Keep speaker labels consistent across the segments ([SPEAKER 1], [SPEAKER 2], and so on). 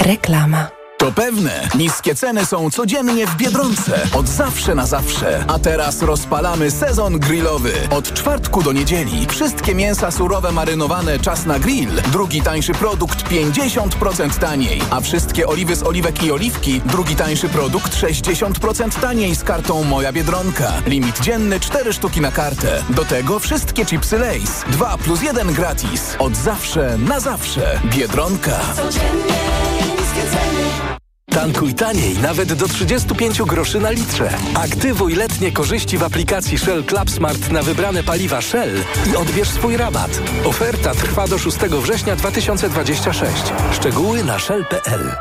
[SPEAKER 1] Reklama.
[SPEAKER 2] To pewne, niskie ceny są codziennie w Biedronce. Od zawsze na zawsze. A teraz rozpalamy sezon grillowy. Od czwartku do niedzieli. Wszystkie mięsa surowe marynowane czas na grill. Drugi tańszy produkt 50% taniej. A wszystkie oliwy z oliwek i oliwki. Drugi tańszy produkt 60% taniej z kartą Moja Biedronka. Limit dzienny 4 sztuki na kartę. Do tego wszystkie chipsy Lay's. 2+1 gratis. Od zawsze na zawsze. Biedronka.
[SPEAKER 3] Codziennie niskie ceny.
[SPEAKER 4] Tankuj taniej nawet do 35 groszy na litrze. Aktywuj letnie korzyści w aplikacji Shell Club Smart na wybrane paliwa Shell i odbierz swój rabat. Oferta trwa do 6 września 2026. Szczegóły na shell.pl.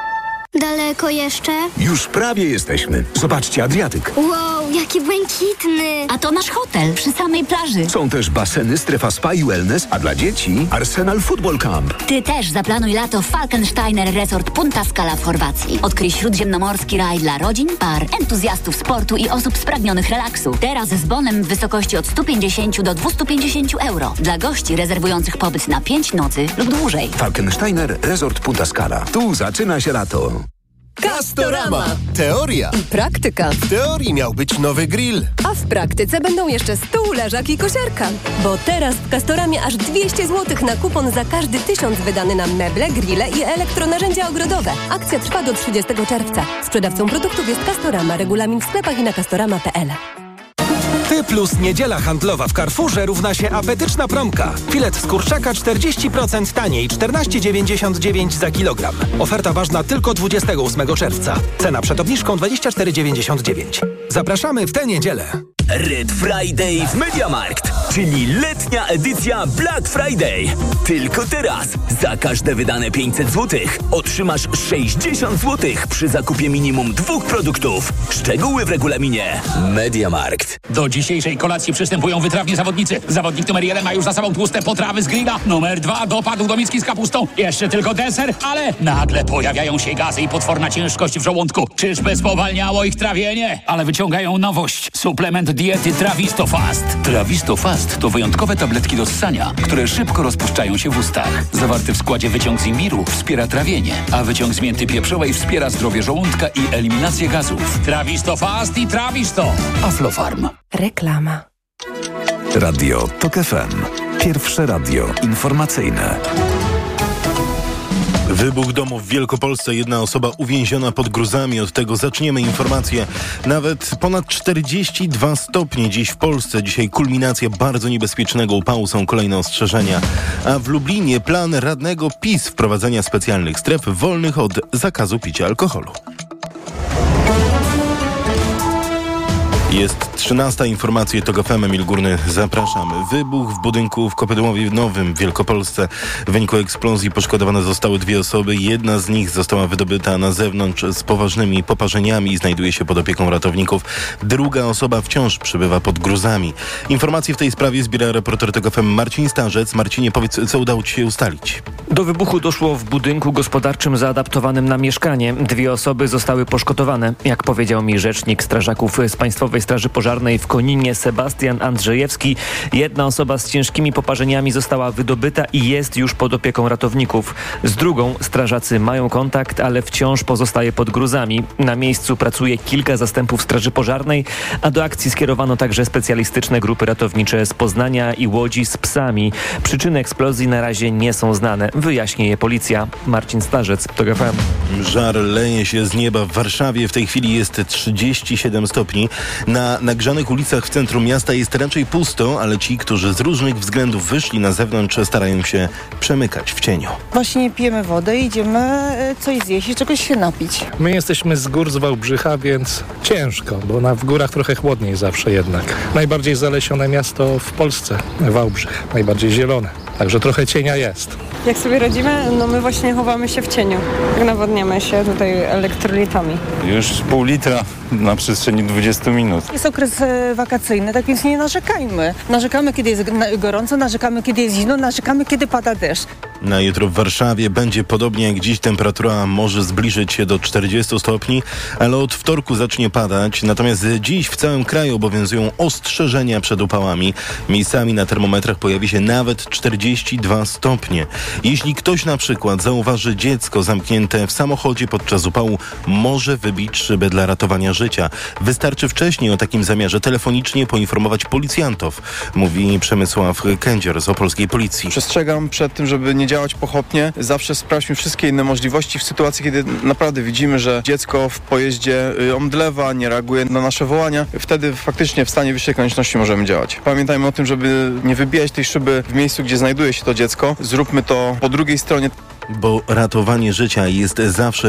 [SPEAKER 5] Daleko jeszcze?
[SPEAKER 6] Już prawie jesteśmy. Zobaczcie, Adriatyk.
[SPEAKER 5] Wow, jaki błękitny.
[SPEAKER 7] A to nasz hotel przy samej plaży.
[SPEAKER 6] Są też baseny, strefa spa i wellness, a dla dzieci Arsenal Football Camp.
[SPEAKER 7] Ty też zaplanuj lato w Falkensteiner Resort Punta Scala w Chorwacji. Odkryj śródziemnomorski raj dla rodzin, par, entuzjastów sportu i osób spragnionych relaksu. Teraz z bonem w wysokości od 150 do 250 euro. Dla gości rezerwujących pobyt na 5 nocy lub dłużej.
[SPEAKER 6] Falkensteiner Resort Punta Scala. Tu zaczyna się lato.
[SPEAKER 8] Castorama. Teoria
[SPEAKER 1] I praktyka.
[SPEAKER 8] W teorii miał być nowy grill,
[SPEAKER 1] A w praktyce będą jeszcze stół, leżak i kosiarka. Bo teraz w Castoramie aż 200 zł na kupon za każdy 1000 wydany na meble, grille i elektronarzędzia ogrodowe. Akcja trwa do 30 czerwca. Sprzedawcą produktów jest Castorama. Regulamin w sklepach i na castorama.pl.
[SPEAKER 9] Ty plus niedziela handlowa w Carrefourze równa się apetyczna promka. Filet z kurczaka 40% taniej, 14,99 za kilogram. Oferta ważna tylko 28 czerwca. Cena przed obniżką 24,99. Zapraszamy w tę niedzielę.
[SPEAKER 10] Red Friday w MediaMarkt, czyli letnia edycja Black Friday. Tylko teraz za każde wydane 500 zł otrzymasz 60 zł przy zakupie minimum 2 produktów. Szczegóły w regulaminie MediaMarkt.
[SPEAKER 11] Do dzisiejszej kolacji przystępują wytrawni zawodnicy. Zawodnik numer 1 ma już za sobą tłuste potrawy z grilla. Numer 2 dopadł do miski z kapustą. Jeszcze tylko deser, ale nagle pojawiają się gazy i potworna ciężkość w żołądku. Czyżby spowalniało ich trawienie? Ale wyciągają nowość. Suplement diety Trawisto Fast. Trawisto Fast to wyjątkowe tabletki do ssania, które szybko rozpuszczają się w ustach. Zawarty w składzie wyciąg z imbiru wspiera trawienie, a wyciąg z mięty pieprzowej wspiera zdrowie żołądka i eliminację gazów. Trawisto Fast i Trawisto. Aflofarm.
[SPEAKER 1] Reklama.
[SPEAKER 12] Radio TOK FM. Pierwsze radio informacyjne.
[SPEAKER 13] Wybuch domu w Wielkopolsce. Jedna osoba uwięziona pod gruzami. Od tego zaczniemy informację. Nawet ponad 42 stopnie dziś w Polsce. Dzisiaj kulminacja bardzo niebezpiecznego upału. Są kolejne ostrzeżenia. A w Lublinie plan radnego PiS wprowadzenia specjalnych stref wolnych od zakazu picia alkoholu. Jest 13. Informacje TOK FM. Emil Górny, zapraszam. Wybuch w budynku w Kopydłowie Nowym w Wielkopolsce. W wyniku eksplozji poszkodowane zostały 2 osoby. Jedna z nich została wydobyta na zewnątrz z poważnymi poparzeniami i znajduje się pod opieką ratowników. Druga osoba wciąż przebywa pod gruzami. Informacje w tej sprawie zbiera reporter TOK FM Marcin Starzec. Marcinie, powiedz, co udało Ci się ustalić?
[SPEAKER 14] Do wybuchu doszło w budynku gospodarczym zaadaptowanym na mieszkanie. 2 osoby zostały poszkodowane. Jak powiedział mi rzecznik strażaków z Państwowej Straży Pożarnej w Koninie Sebastian Andrzejewski, jedna osoba z ciężkimi poparzeniami została wydobyta i jest już pod opieką ratowników. Z drugą strażacy mają kontakt, ale wciąż pozostaje pod gruzami. Na miejscu pracuje kilka zastępów Straży Pożarnej, a do akcji skierowano także specjalistyczne grupy ratownicze z Poznania i Łodzi z psami. Przyczyny eksplozji na razie nie są znane. Wyjaśni je policja. Marcin Starzec, TOK FM.
[SPEAKER 13] Żar leje się z nieba w Warszawie. W tej chwili jest 37 stopni. Na nagrzanych ulicach w centrum miasta jest raczej pusto, ale ci, którzy z różnych względów wyszli na zewnątrz, starają się przemykać w cieniu.
[SPEAKER 15] Właśnie pijemy wodę i idziemy coś zjeść i czegoś się napić.
[SPEAKER 16] My jesteśmy z gór z Wałbrzycha, więc ciężko, bo w górach trochę chłodniej zawsze jednak. Najbardziej zalesione miasto w Polsce, Wałbrzych, najbardziej zielone, także trochę cienia jest.
[SPEAKER 17] Jak sobie radzimy? No my właśnie chowamy się w cieniu. Nawodniamy się tutaj elektrolitami.
[SPEAKER 18] Już pół litra na przestrzeni 20 minut.
[SPEAKER 15] Jest okres wakacyjny, tak więc nie narzekajmy. Narzekamy, kiedy jest gorąco, narzekamy, kiedy jest zimno, narzekamy, kiedy pada deszcz.
[SPEAKER 13] Na jutro w Warszawie będzie podobnie jak dziś. Temperatura może zbliżyć się do 40 stopni, ale od wtorku zacznie padać. Natomiast dziś w całym kraju obowiązują ostrzeżenia przed upałami. Miejscami na termometrach pojawi się nawet 42 stopnie. Jeśli ktoś na przykład zauważy dziecko zamknięte w samochodzie podczas upału, może wybić szybę dla ratowania życia. Wystarczy wcześniej o takim zamiarze telefonicznie poinformować policjantów, mówi Przemysław Kędzior z opolskiej policji.
[SPEAKER 19] Przestrzegam przed tym, żeby nie działać pochopnie. Zawsze sprawdźmy wszystkie inne możliwości w sytuacji, kiedy naprawdę widzimy, że dziecko w pojeździe omdlewa, nie reaguje na nasze wołania. Wtedy faktycznie w stanie wyższej konieczności możemy działać. Pamiętajmy o tym, żeby nie wybijać tej szyby w miejscu, gdzie znajduje się to dziecko. Zróbmy to po drugiej stronie.
[SPEAKER 13] Bo ratowanie życia jest zawsze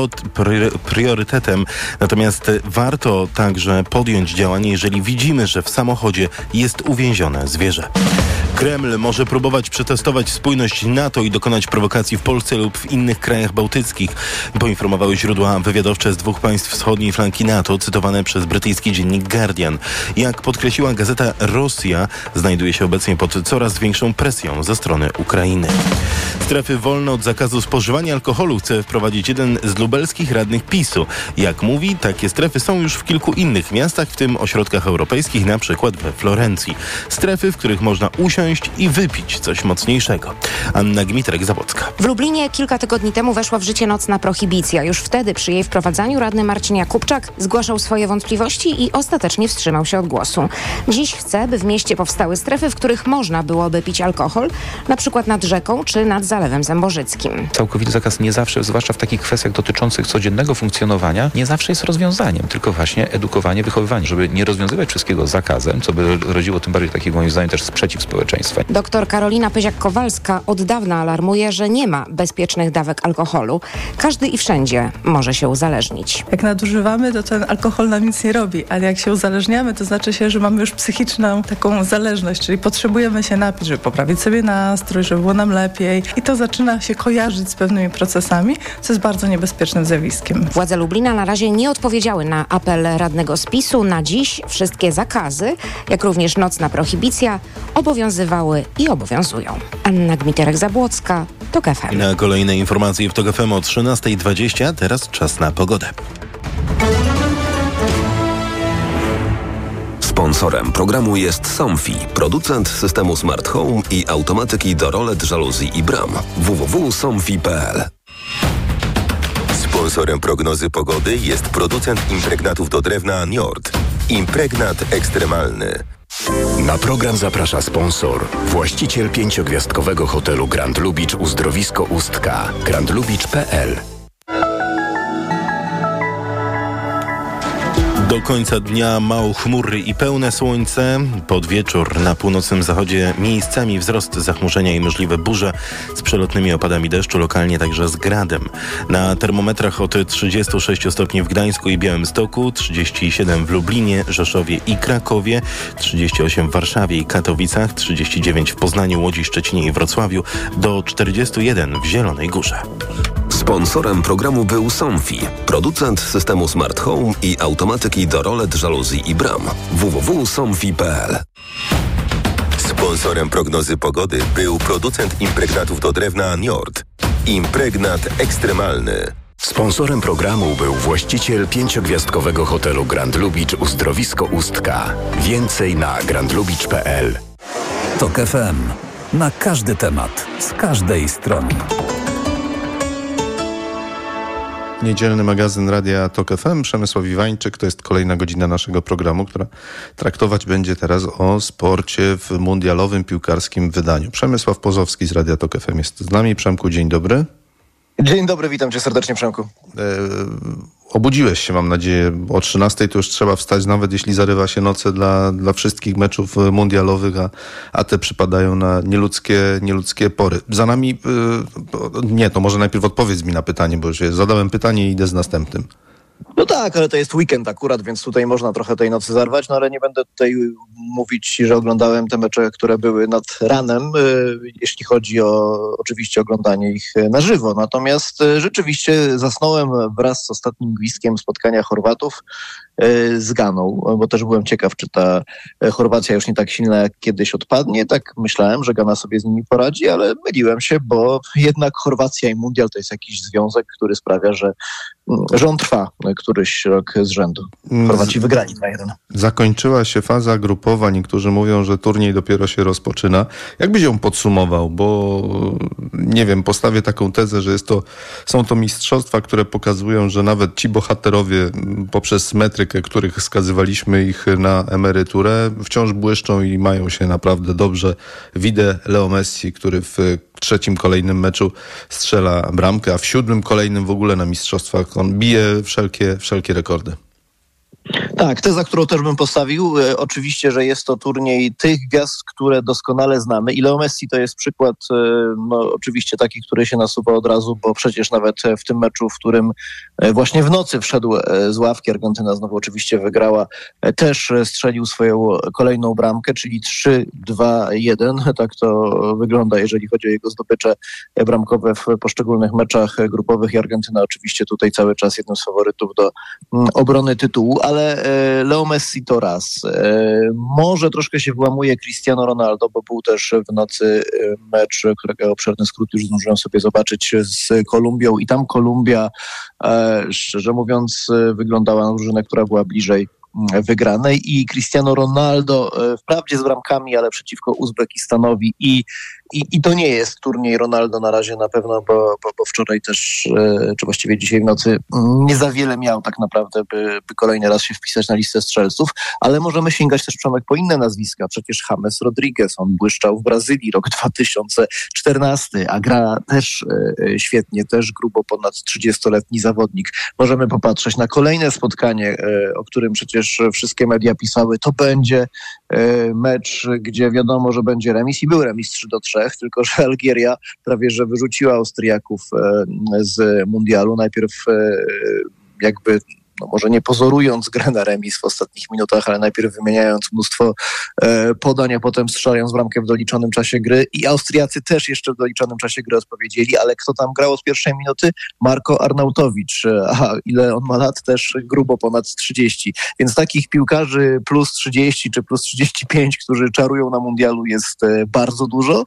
[SPEAKER 13] priorytetem, natomiast warto także podjąć działanie, jeżeli widzimy, że w samochodzie jest uwięzione zwierzę. Kreml może próbować przetestować spójność NATO i dokonać prowokacji w Polsce lub w innych krajach bałtyckich, poinformowały źródła wywiadowcze z 2 państw wschodniej flanki NATO, cytowane przez brytyjski dziennik Guardian. Jak podkreśliła gazeta, Rosja znajduje się obecnie pod coraz większą presją ze strony Ukrainy. Strefy wolne od zakazu spożywania alkoholu chce wprowadzić jeden z lubelskich radnych PiS-u. Jak mówi, takie strefy są już w kilku innych miastach, w tym ośrodkach europejskich, na przykład we Florencji. Strefy, w których można usiąść i wypić coś mocniejszego. Anna Gmitrek-Zabłocka.
[SPEAKER 20] W Lublinie kilka tygodni temu weszła w życie nocna prohibicja. Już wtedy przy jej wprowadzaniu radny Marcin Jakubczak zgłaszał swoje wątpliwości i ostatecznie wstrzymał się od głosu. Dziś chce, by w mieście powstały strefy, w których można byłoby pić alkohol, na przykład nad rzeką czy nad Zalewem Zębożyckim.
[SPEAKER 21] Całkowity zakaz nie zawsze, zwłaszcza w takich kwestiach dotyczących codziennego funkcjonowania, nie zawsze jest rozwiązaniem, tylko właśnie edukowanie, wychowywanie, żeby nie rozwiązywać wszystkiego zakazem, co by rodziło tym bardziej takiego, moim zdaniem, też sprzeciw społeczeństwa.
[SPEAKER 20] Doktor Karolina Pyziak-Kowalska od dawna alarmuje, że nie ma bezpiecznych dawek alkoholu. Każdy i wszędzie może się uzależnić.
[SPEAKER 15] Jak nadużywamy, to ten alkohol nam nic nie robi, ale jak się uzależniamy, to znaczy się, że mamy już psychiczną taką zależność, czyli potrzebujemy się napić, żeby poprawić sobie nastrój, żeby było nam lepiej i to zaczyna się kojarzyć z pewnymi procesami, co jest bardzo niebezpiecznym zjawiskiem.
[SPEAKER 20] Władze Lublina na razie nie odpowiedziały na apel radnego z PiS-u. Na dziś wszystkie zakazy, jak również nocna prohibicja, obowiązywały i obowiązują. Anna Gmiterek-Zabłocka, TOK FM.
[SPEAKER 13] Na kolejne informacje w TOK FM o 13:20, teraz czas na pogodę.
[SPEAKER 22] Sponsorem programu jest Somfy, producent systemu Smart Home i automatyki do rolet, żaluzji i bram. www.somfy.pl. Sponsorem prognozy pogody jest producent impregnatów do drewna Njord. Impregnat ekstremalny.
[SPEAKER 23] Na program zaprasza sponsor, właściciel 5-gwiazdkowego hotelu Grand Lubicz Uzdrowisko Ustka, grandlubicz.pl.
[SPEAKER 13] Do końca dnia mało chmury i pełne słońce. Pod wieczór na północnym zachodzie miejscami wzrost zachmurzenia i możliwe burze z przelotnymi opadami deszczu, lokalnie także z gradem. Na termometrach od 36 stopni w Gdańsku i Białymstoku, 37 w Lublinie, Rzeszowie i Krakowie, 38 w Warszawie i Katowicach, 39 w Poznaniu, Łodzi, Szczecinie i Wrocławiu, do 41 w Zielonej Górze.
[SPEAKER 22] Sponsorem programu był Somfy, producent systemu Smart Home i automatyki do rolet, żaluzji i bram. www.somfy.pl. Sponsorem prognozy pogody był producent impregnatów do drewna Njord. Impregnat ekstremalny.
[SPEAKER 23] Sponsorem programu był właściciel 5-gwiazdkowego hotelu Grand Lubicz Uzdrowisko Ustka. Więcej na grandlubicz.pl.
[SPEAKER 12] TOK FM. Na każdy temat, z każdej strony.
[SPEAKER 24] Niedzielny magazyn Radia TOK FM. Przemysław Iwańczyk. To jest kolejna godzina naszego programu, która traktować będzie teraz o sporcie w mundialowym piłkarskim wydaniu. Przemysław Pozowski z Radia TOK FM jest z nami. Przemku, dzień dobry.
[SPEAKER 25] Dzień dobry, witam cię serdecznie, Przemku.
[SPEAKER 24] Obudziłeś się, mam nadzieję. O 13:00 to już trzeba wstać, nawet jeśli zarywa się noce dla wszystkich meczów mundialowych, a te przypadają na nieludzkie pory. Za nami... Nie, to może najpierw odpowiedz mi na pytanie, bo już zadałem pytanie i idę z następnym.
[SPEAKER 25] No tak, ale to jest weekend akurat, więc tutaj można trochę tej nocy zarwać, no ale nie będę tutaj mówić, że oglądałem te mecze, które były nad ranem, jeśli chodzi o oczywiście oglądanie ich na żywo. Natomiast rzeczywiście zasnąłem wraz z ostatnim gwizdkiem spotkania Chorwatów z Ganą, bo też byłem ciekaw, czy ta Chorwacja już nie tak silna jak kiedyś odpadnie. Tak myślałem, że Gana sobie z nimi poradzi, ale myliłem się, bo jednak Chorwacja i mundial to jest jakiś związek, który sprawia, że on trwa któryś rok z rzędu. Chorwaci wygrali 2-1.
[SPEAKER 24] Zakończyła się faza grupowa. Niektórzy mówią, że turniej dopiero się rozpoczyna. Jak byś ją podsumował? Bo nie wiem, postawię taką tezę, że są to mistrzostwa, które pokazują, że nawet ci bohaterowie poprzez metrykę, których skazywaliśmy ich na emeryturę, wciąż błyszczą i mają się naprawdę dobrze. Widzę Leo Messi, który w 3. kolejnym meczu strzela bramkę, a w 7. kolejnym w ogóle na mistrzostwach on bije wszelkie rekordy.
[SPEAKER 25] Tak, teza, którą też bym postawił. Oczywiście, że jest to turniej tych gwiazd, które doskonale znamy. I Leo Messi to jest przykład, oczywiście taki, który się nasuwa od razu, bo przecież nawet w tym meczu, w którym właśnie w nocy wszedł z ławki, Argentyna znowu oczywiście wygrała, też strzelił swoją kolejną bramkę, czyli 3-2-1. Tak to wygląda, jeżeli chodzi o jego zdobycze bramkowe w poszczególnych meczach grupowych. I Argentyna oczywiście tutaj cały czas jednym z faworytów do obrony tytułu, ale Leo Messi to raz. Może troszkę się wyłamuje Cristiano Ronaldo, bo był też w nocy mecz, którego obszerny skrót już zdążyłem sobie zobaczyć, z Kolumbią i tam Kolumbia, szczerze mówiąc, wyglądała na drużynę, która była bliżej wygranej i Cristiano Ronaldo wprawdzie z bramkami, ale przeciwko Uzbekistanowi i to nie jest turniej Ronaldo na razie na pewno, bo wczoraj też, czy właściwie dzisiaj w nocy nie za wiele miał tak naprawdę, by kolejny raz się wpisać na listę strzelców, ale możemy sięgać też, Przemek, po inne nazwiska. Przecież James Rodriguez, on błyszczał w Brazylii rok 2014, a gra też świetnie, też grubo ponad 30-letni zawodnik. Możemy popatrzeć na kolejne spotkanie, o którym przecież wszystkie media pisały. To będzie mecz, gdzie wiadomo, że będzie remis i był remis 3-3, tylko że Algieria prawie że wyrzuciła Austriaków z mundialu. Najpierw jakby może nie pozorując grę na remis w ostatnich minutach, ale najpierw wymieniając mnóstwo podań, a potem strzelając bramkę w doliczonym czasie gry i Austriacy też jeszcze w doliczonym czasie gry odpowiedzieli, ale kto tam grał od pierwszej minuty? Marko Arnautowicz. Aha, ile on ma lat? Też grubo ponad 30. Więc takich piłkarzy plus 30 czy plus 35, którzy czarują na mundialu, jest bardzo dużo.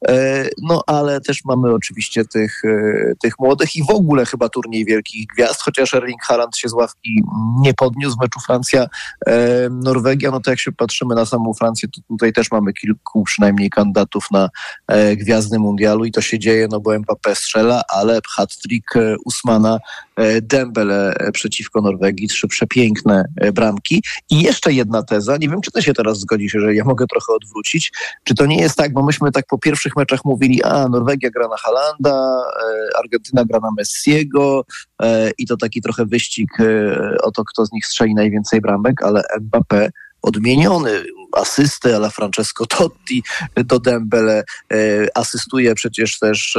[SPEAKER 25] Ale też mamy oczywiście tych młodych i w ogóle chyba turniej wielkich gwiazd, chociaż Erling Haaland się z ławki nie podniósł w meczu Francja-Norwegia, to jak się patrzymy na samą Francję, to tutaj też mamy kilku przynajmniej kandydatów na gwiazdy mundialu i to się dzieje, bo Mbappé strzela, ale hat-trick Ousmana Dembele przeciwko Norwegii, 3 przepiękne bramki. I jeszcze jedna teza, nie wiem, czy ty się teraz zgodzisz, jeżeli ja mogę trochę odwrócić, czy to nie jest tak, bo myśmy tak po pierwszych meczach mówili, Norwegia gra na Haalanda, Argentyna gra na Messiego i to taki trochę wyścig o to, kto z nich strzeli najwięcej bramek, ale Mbappé odmieniony, asystę ala Francesco Totti do Dembele, asystuje przecież też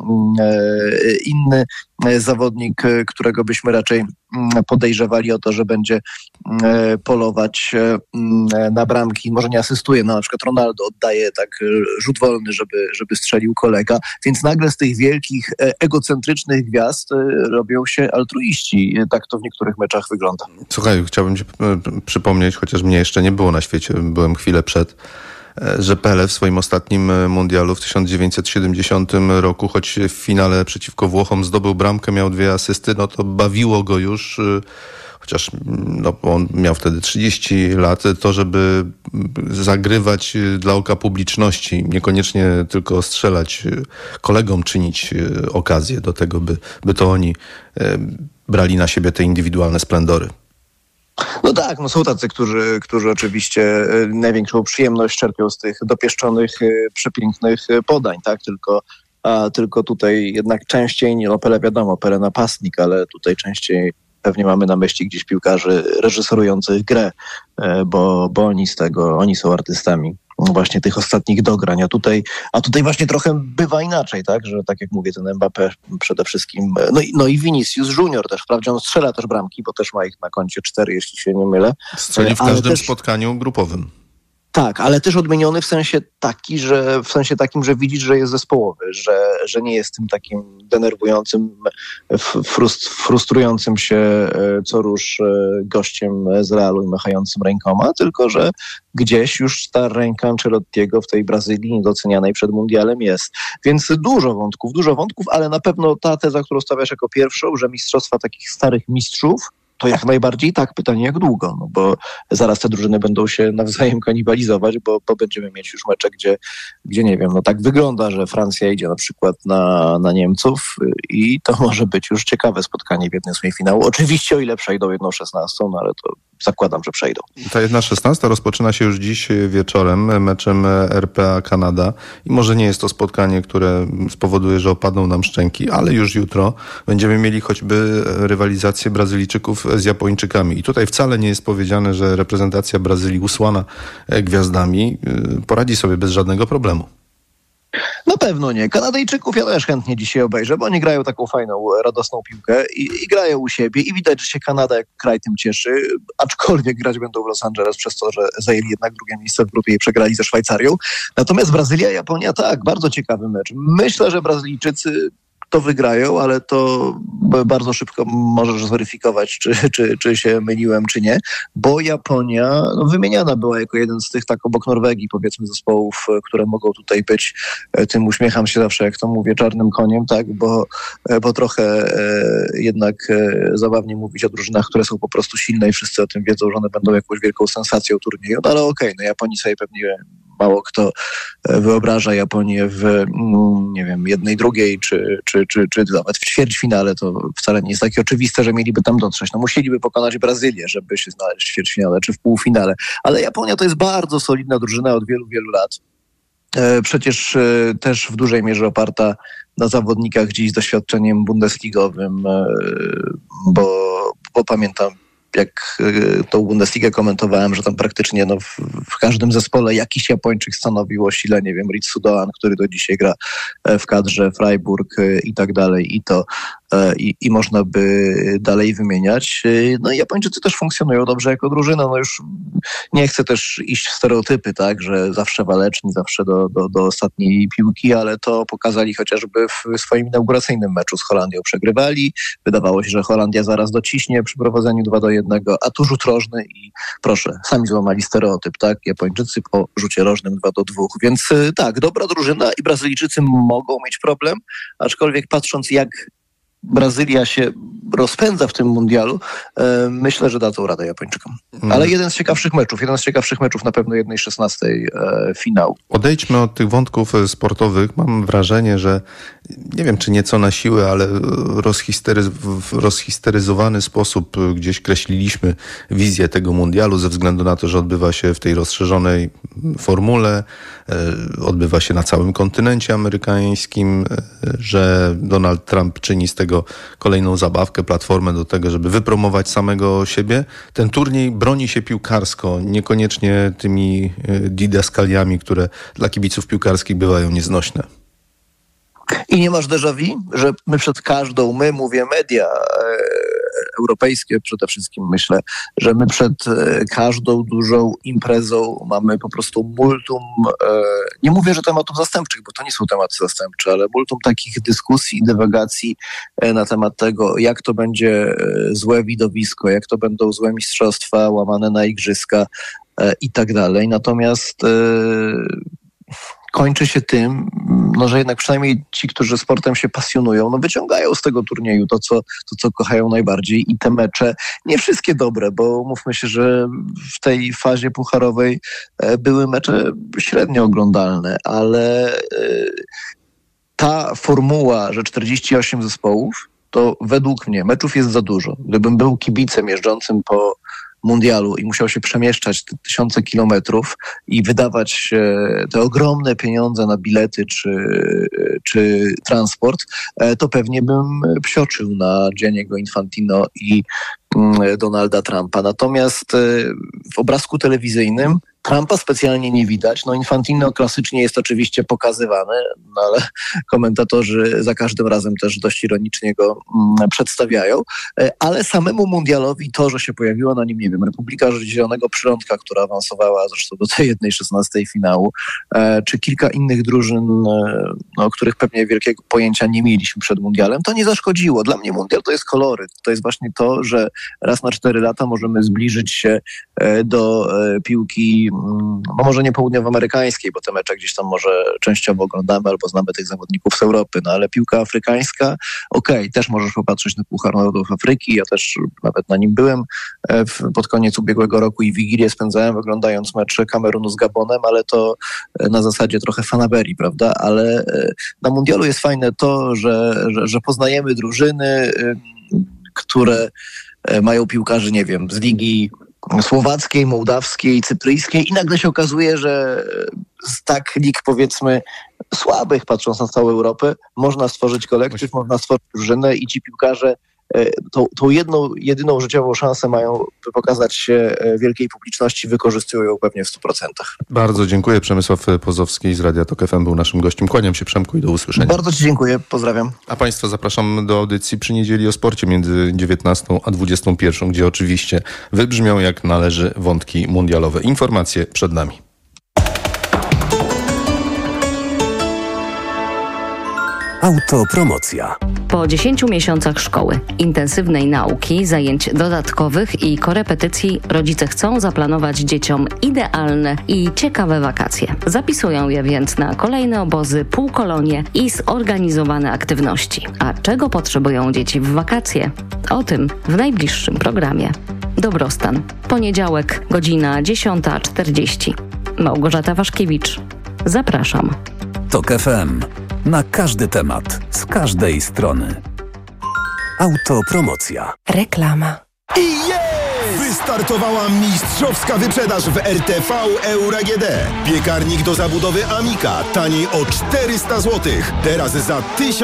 [SPEAKER 25] inny zawodnik, którego byśmy raczej podejrzewali o to, że będzie polować na bramki. Może nie asystuje, na przykład Ronaldo oddaje tak rzut wolny, żeby strzelił kolega. Więc nagle z tych wielkich, egocentrycznych gwiazd robią się altruiści. Tak to w niektórych meczach wygląda.
[SPEAKER 24] Słuchaj, chciałbym ci przypomnieć, chociaż mnie jeszcze nie było na świecie, byłem chwilę przed, że Pele w swoim ostatnim mundialu w 1970 roku, choć w finale przeciwko Włochom zdobył bramkę, miał 2 asysty, to bawiło go już, chociaż on miał wtedy 30 lat, to żeby zagrywać dla oka publiczności, niekoniecznie tylko strzelać, kolegom czynić okazję do tego, by to oni brali na siebie te indywidualne splendory.
[SPEAKER 25] Tak, są tacy, którzy oczywiście największą przyjemność czerpią z tych dopieszczonych, przepięknych podań, tak? Tylko tutaj jednak częściej, Pele wiadomo, Pele napastnik, ale tutaj częściej pewnie mamy na myśli gdzieś piłkarzy reżyserujących grę, bo oni są artystami właśnie tych ostatnich dograń, a tutaj właśnie trochę bywa inaczej, tak, że tak jak mówię, ten Mbappé przede wszystkim, i Vinicius Junior też, wprawdzie on strzela też bramki, bo też ma ich na koncie 4, jeśli się nie mylę.
[SPEAKER 24] Strzeli w każdym spotkaniu grupowym.
[SPEAKER 25] Tak, ale też odmieniony w sensie takim, że widzisz, że jest zespołowy, że nie jest tym takim denerwującym, frustrującym się co rusz gościem z Realu i machającym rękoma, tylko że gdzieś już ta ręka Ancelottiego w tej Brazylii niedocenianej przed mundialem jest. Więc dużo wątków, ale na pewno ta teza, którą stawiasz jako pierwszą, że mistrzostwa takich starych mistrzów, to jak najbardziej tak. Pytanie jak długo, no bo zaraz te drużyny będą się nawzajem kanibalizować, bo będziemy mieć już mecze, gdzie nie wiem, no tak wygląda, że Francja idzie na przykład na Niemców i to może być już ciekawe spotkanie w jednym z finału. Oczywiście o ile przejdą 1/16, no ale to zakładam, że przejdą.
[SPEAKER 24] Ta 1/16 rozpoczyna się już dziś wieczorem meczem RPA Kanada i może nie jest to spotkanie, które spowoduje, że opadną nam szczęki, ale już jutro będziemy mieli choćby rywalizację Brazylijczyków z Japończykami. I tutaj wcale nie jest powiedziane, że reprezentacja Brazylii usłana gwiazdami poradzi sobie bez żadnego problemu.
[SPEAKER 25] Na pewno nie. Kanadyjczyków ja też chętnie dzisiaj obejrzę, bo oni grają taką fajną, radosną piłkę i grają u siebie i widać, że się Kanada jak kraj tym cieszy, aczkolwiek grać będą w Los Angeles przez to, że zajęli jednak drugie miejsce w grupie i przegrali ze Szwajcarią. Natomiast Brazylia, Japonia, tak, bardzo ciekawy mecz. Myślę, że Brazylijczycy to wygrają, ale to bardzo szybko możesz zweryfikować, czy się myliłem, czy nie, bo Japonia wymieniana była jako jeden z tych, tak obok Norwegii, powiedzmy, zespołów, które mogą tutaj być, tym uśmiecham się zawsze, jak to mówię, czarnym koniem, tak, bo trochę jednak zabawnie mówić o drużynach, które są po prostu silne i wszyscy o tym wiedzą, że one będą jakąś wielką sensacją turnieju, no ale okej, Japonii sobie pewnie mało kto wyobraża Japonię w, nie wiem, jednej, drugiej, czy nawet w ćwierćfinale. To wcale nie jest takie oczywiste, że mieliby tam dotrzeć. No musieliby pokonać Brazylię, żeby się znaleźć w ćwierćfinale czy w półfinale. Ale Japonia to jest bardzo solidna drużyna od wielu, wielu lat. Przecież też w dużej mierze oparta na zawodnikach gdzieś z doświadczeniem bundesligowym, bo pamiętam, jak tą Bundesligę komentowałem, że tam praktycznie w każdym zespole jakiś Japończyk stanowił o sile, nie wiem, Ritsu Doan, który do dzisiaj gra w kadrze Freiburg i tak dalej. I można by dalej wymieniać. No i Japończycy też funkcjonują dobrze jako drużyna. No już nie chcę też iść w stereotypy, tak, że zawsze waleczni, zawsze do ostatniej piłki, ale to pokazali chociażby w swoim inauguracyjnym meczu z Holandią. Przegrywali. Wydawało się, że Holandia zaraz dociśnie przy prowadzeniu 2-1, a tu rzut rożny i proszę, sami złamali stereotyp, tak? Japończycy po rzucie rożnym 2-2. Więc tak, dobra drużyna i Brazylijczycy mogą mieć problem, aczkolwiek patrząc jak Brazylia się rozpędza w tym mundialu, myślę, że dadzą radę Japończykom. Ale jeden z ciekawszych meczów na pewno 1/16 finał.
[SPEAKER 24] Odejdźmy od tych wątków sportowych. Mam wrażenie, że nie wiem, czy nieco na siłę, ale w rozhisteryzowany sposób gdzieś kreśliliśmy wizję tego mundialu ze względu na to, że odbywa się w tej rozszerzonej formule, odbywa się na całym kontynencie amerykańskim, że Donald Trump czyni z tego kolejną zabawkę, platformę do tego, żeby wypromować samego siebie. Ten turniej broni się piłkarsko, niekoniecznie tymi didaskaliami, które dla kibiców piłkarskich bywają nieznośne.
[SPEAKER 25] I nie masz déjà vu, że my przed każdą, mówię media europejskie przede wszystkim, myślę, że my przed każdą dużą imprezą mamy po prostu multum, nie mówię, że tematów zastępczych, bo to nie są tematy zastępcze, ale multum takich dyskusji i dywagacji na temat tego, jak to będzie złe widowisko, jak to będą złe mistrzostwa łamane na igrzyska i tak dalej. Natomiast kończy się tym, że jednak przynajmniej ci, którzy sportem się pasjonują, wyciągają z tego turnieju to, co kochają najbardziej i te mecze, nie wszystkie dobre, bo mówmy się, że w tej fazie pucharowej były mecze średnio oglądalne, ale ta formuła, że 48 zespołów, to według mnie meczów jest za dużo. Gdybym był kibicem jeżdżącym po mundialu i musiał się przemieszczać te tysiące kilometrów i wydawać te ogromne pieniądze na bilety czy transport, to pewnie bym psioczył na Gianniego Infantino i Donalda Trumpa. Natomiast w obrazku telewizyjnym Trumpa specjalnie nie widać. No Infantino klasycznie jest oczywiście pokazywany, no ale komentatorzy za każdym razem też dość ironicznie go przedstawiają. Ale samemu mundialowi to, że się pojawiła na nim, nie wiem, Republika Zielonego Przyrądka, która awansowała zresztą do tej 1/16 finału, czy kilka innych drużyn, o których pewnie wielkiego pojęcia nie mieliśmy przed mundialem, to nie zaszkodziło. Dla mnie mundial to jest koloryt. To jest właśnie to, że raz na 4 lata możemy zbliżyć się do piłki, no może nie południowoamerykańskiej, bo te mecze gdzieś tam może częściowo oglądamy albo znamy tych zawodników z Europy, no ale piłka afrykańska, też możesz popatrzeć na Puchar Narodów Afryki, ja też nawet na nim byłem pod koniec ubiegłego roku i Wigilię spędzałem oglądając mecz Kamerunu z Gabonem, ale to na zasadzie trochę fanaberii, prawda, ale na mundialu jest fajne to, że poznajemy drużyny, które mają piłkarzy, nie wiem, z ligi słowackiej, mołdawskiej, cypryjskiej i nagle się okazuje, że z tak lig powiedzmy słabych, patrząc na całą Europę, można stworzyć kolektyw, można stworzyć drużynę i ci piłkarze tą jedyną życiową szansę mają, by pokazać się wielkiej publiczności, wykorzystują ją pewnie w 100%.
[SPEAKER 24] Bardzo dziękuję. Przemysław Pozowski z Radia Tok FM był naszym gościem. Kłaniam się, Przemku, i do usłyszenia.
[SPEAKER 25] Bardzo Ci dziękuję, pozdrawiam.
[SPEAKER 24] A Państwa zapraszam do audycji przy niedzieli o sporcie między 19 a 21, gdzie oczywiście wybrzmią jak należy wątki mundialowe. Informacje przed nami.
[SPEAKER 12] Autopromocja.
[SPEAKER 2] Po 10 miesiącach szkoły, intensywnej nauki, zajęć dodatkowych i korepetycji rodzice chcą zaplanować dzieciom idealne i ciekawe wakacje. Zapisują je więc na kolejne obozy, półkolonie i zorganizowane aktywności. A czego potrzebują dzieci w wakacje? O tym w najbliższym programie. Dobrostan. Poniedziałek, godzina 10:40. Małgorzata Waszkiewicz. Zapraszam.
[SPEAKER 12] Tok FM. Na każdy temat, z każdej strony. Autopromocja.
[SPEAKER 1] Reklama.
[SPEAKER 3] I wystartowała mistrzowska wyprzedaż w RTV Euro AGD. Piekarnik do zabudowy Amika taniej o 400 zł. Teraz za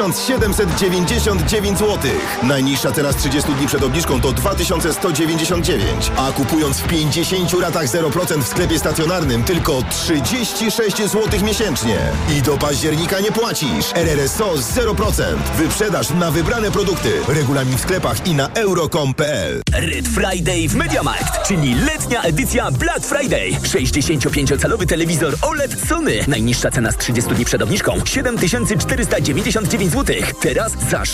[SPEAKER 3] 1799 zł. Najniższa cena z 30 dni przed obniżką to 2199. A kupując w 50 ratach 0% w sklepie stacjonarnym tylko 36 zł miesięcznie. I do października nie płacisz. RRSO 0%. Wyprzedaż na wybrane produkty. Regulamin w sklepach i na euro.com.pl.
[SPEAKER 10] Red Friday w MediaMarkt, czyli letnia edycja Black Friday. 65-calowy telewizor OLED Sony. Najniższa cena z 30 dni przed obniżką 7499 zł. Teraz za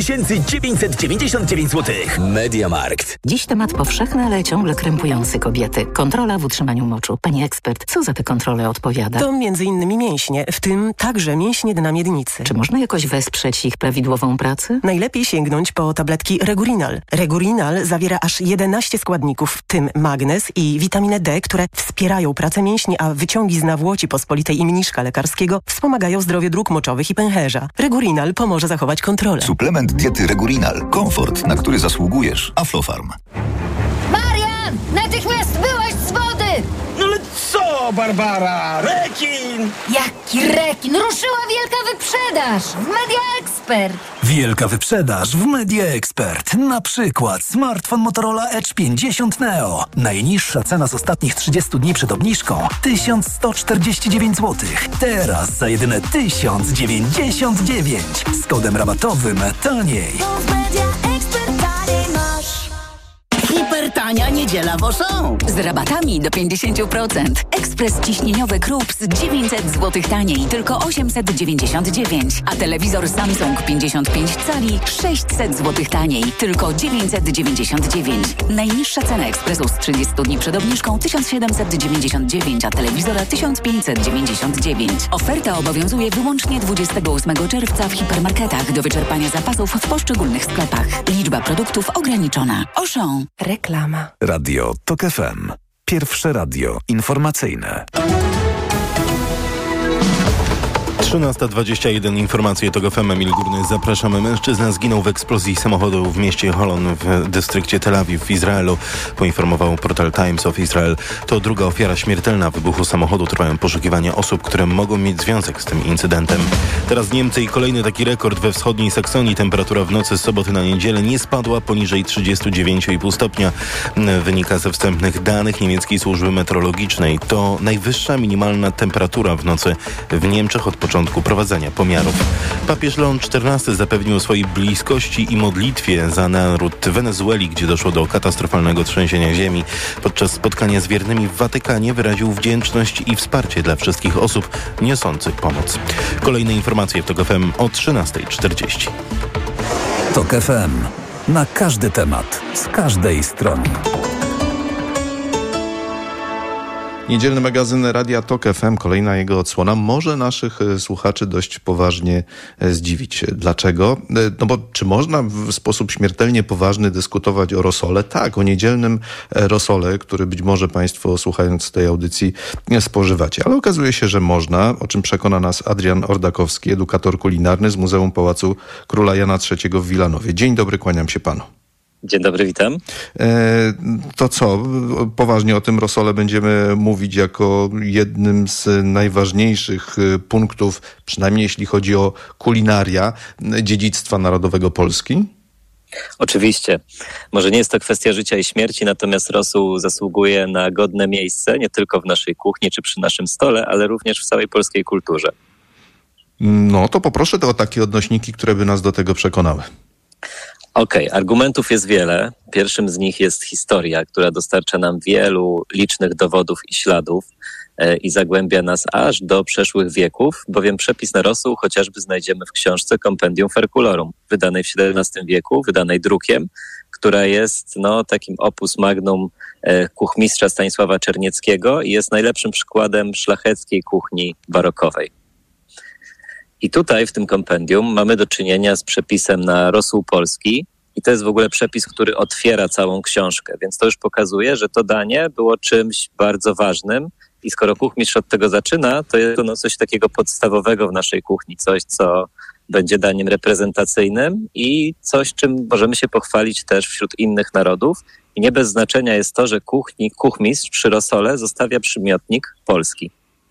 [SPEAKER 10] 6999 zł. MediaMarkt.
[SPEAKER 4] Dziś temat powszechny, ale ciągle krępujący kobiety. Kontrola w utrzymaniu moczu. Pani ekspert, co za tę kontrolę odpowiada?
[SPEAKER 5] To m.in. mięśnie, w tym także mięśnie dna miednicy.
[SPEAKER 4] Czy można jakoś wesprzeć ich prawidłową pracę?
[SPEAKER 5] Najlepiej sięgnąć po tabletki Regurinal. Regurinal zawiera aż 11 składników, w tym magnez i witaminę D, które wspierają pracę mięśni, a wyciągi z nawłoci pospolitej i mniszka lekarskiego wspomagają zdrowie dróg moczowych i pęcherza. Regurinal pomoże zachować kontrolę.
[SPEAKER 7] Suplement diety Regurinal. Komfort, na który zasługujesz. Aflofarm.
[SPEAKER 26] Marian! Natychmiast byłaś z wody!
[SPEAKER 27] No ale co, Barbara? Rekin!
[SPEAKER 26] Jaki rekin? Ruszyła wielka wyprzedaż w Media Expert.
[SPEAKER 12] Wielka wyprzedaż w Media Expert. Na przykład smartfon Motorola Edge 50 Neo. Najniższa cena z ostatnich 30 dni przed obniżką 1149 zł. Teraz za jedyne 1099. Z kodem rabatowym taniej.
[SPEAKER 26] Hipertania niedziela w Auchan.
[SPEAKER 4] Z rabatami do 50%. Ekspres ciśnieniowy Krups 900 zł taniej, tylko 899. A telewizor Samsung 55 cali 600 zł taniej, tylko 999. Najniższa cena ekspresu z 30 dni przed obniżką 1799, a telewizora 1599. Oferta obowiązuje wyłącznie 28 czerwca w hipermarketach do wyczerpania zapasów w poszczególnych sklepach. Liczba produktów ograniczona. Auchan.
[SPEAKER 1] Reklama.
[SPEAKER 12] Radio Tok FM. Pierwsze radio informacyjne.
[SPEAKER 13] 13:21. Informacje TOG FM. Emil Górny. Zapraszamy. Mężczyzna zginął w eksplozji samochodu w mieście Holon w dystrykcie Tel Awiw w Izraelu, poinformował portal Times of Israel. To druga ofiara śmiertelna wybuchu samochodu. Trwają poszukiwania osób, które mogą mieć związek z tym incydentem. Teraz Niemcy i kolejny taki rekord we wschodniej Saksonii. Temperatura w nocy z soboty na niedzielę nie spadła poniżej 39,5 stopnia. Wynika ze wstępnych danych niemieckiej służby meteorologicznej. To najwyższa minimalna temperatura w nocy w Niemczech od początku prowadzenia pomiarów. Papież Leon XIV zapewnił o swojej bliskości i modlitwie za naród Wenezueli, gdzie doszło do katastrofalnego trzęsienia ziemi. Podczas spotkania z wiernymi w Watykanie wyraził wdzięczność i wsparcie dla wszystkich osób niosących pomoc. Kolejne informacje w TOG FM o 13:40.
[SPEAKER 12] TOG FM. Na każdy temat, z każdej strony.
[SPEAKER 24] Niedzielny magazyn Radia TOG FM, kolejna jego odsłona, może naszych słuchaczy dość poważnie zdziwić. Dlaczego? No bo czy można w sposób śmiertelnie poważny dyskutować o rosole? Tak, o niedzielnym rosole, który być może Państwo, słuchając tej audycji, spożywacie. Ale okazuje się, że można, o czym przekona nas Adrian Ordakowski, edukator kulinarny z Muzeum Pałacu Króla Jana III w Wilanowie. Dzień dobry, kłaniam się Panu.
[SPEAKER 6] Dzień dobry, witam.
[SPEAKER 24] To co, poważnie o tym rosole będziemy mówić jako jednym z najważniejszych punktów, przynajmniej jeśli chodzi o kulinaria, dziedzictwa narodowego Polski?
[SPEAKER 6] Oczywiście. Może nie jest to kwestia życia i śmierci, natomiast rosół zasługuje na godne miejsce, nie tylko w naszej kuchni czy przy naszym stole, ale również w całej polskiej kulturze.
[SPEAKER 24] No to poproszę o takie odnośniki, które by nas do tego przekonały.
[SPEAKER 6] Okej, argumentów jest wiele. Pierwszym z nich jest historia, która dostarcza nam wielu licznych dowodów i śladów i zagłębia nas aż do przeszłych wieków, bowiem przepis na rosół chociażby znajdziemy w książce Compendium Ferculorum, wydanej w XVII wieku, wydanej drukiem, która jest takim opus magnum kuchmistrza Stanisława Czernieckiego i jest najlepszym przykładem szlacheckiej kuchni barokowej. I tutaj w tym kompendium mamy do czynienia z przepisem na rosół polski i to jest w ogóle przepis, który otwiera całą książkę, więc to już pokazuje, że to danie było czymś bardzo ważnym i skoro kuchmistrz od tego zaczyna, to jest to coś takiego podstawowego w naszej kuchni, coś, co będzie daniem reprezentacyjnym i coś, czym możemy się pochwalić też wśród innych narodów. I nie bez znaczenia jest to, że kuchmistrz przy rosole zostawia przymiotnik polski.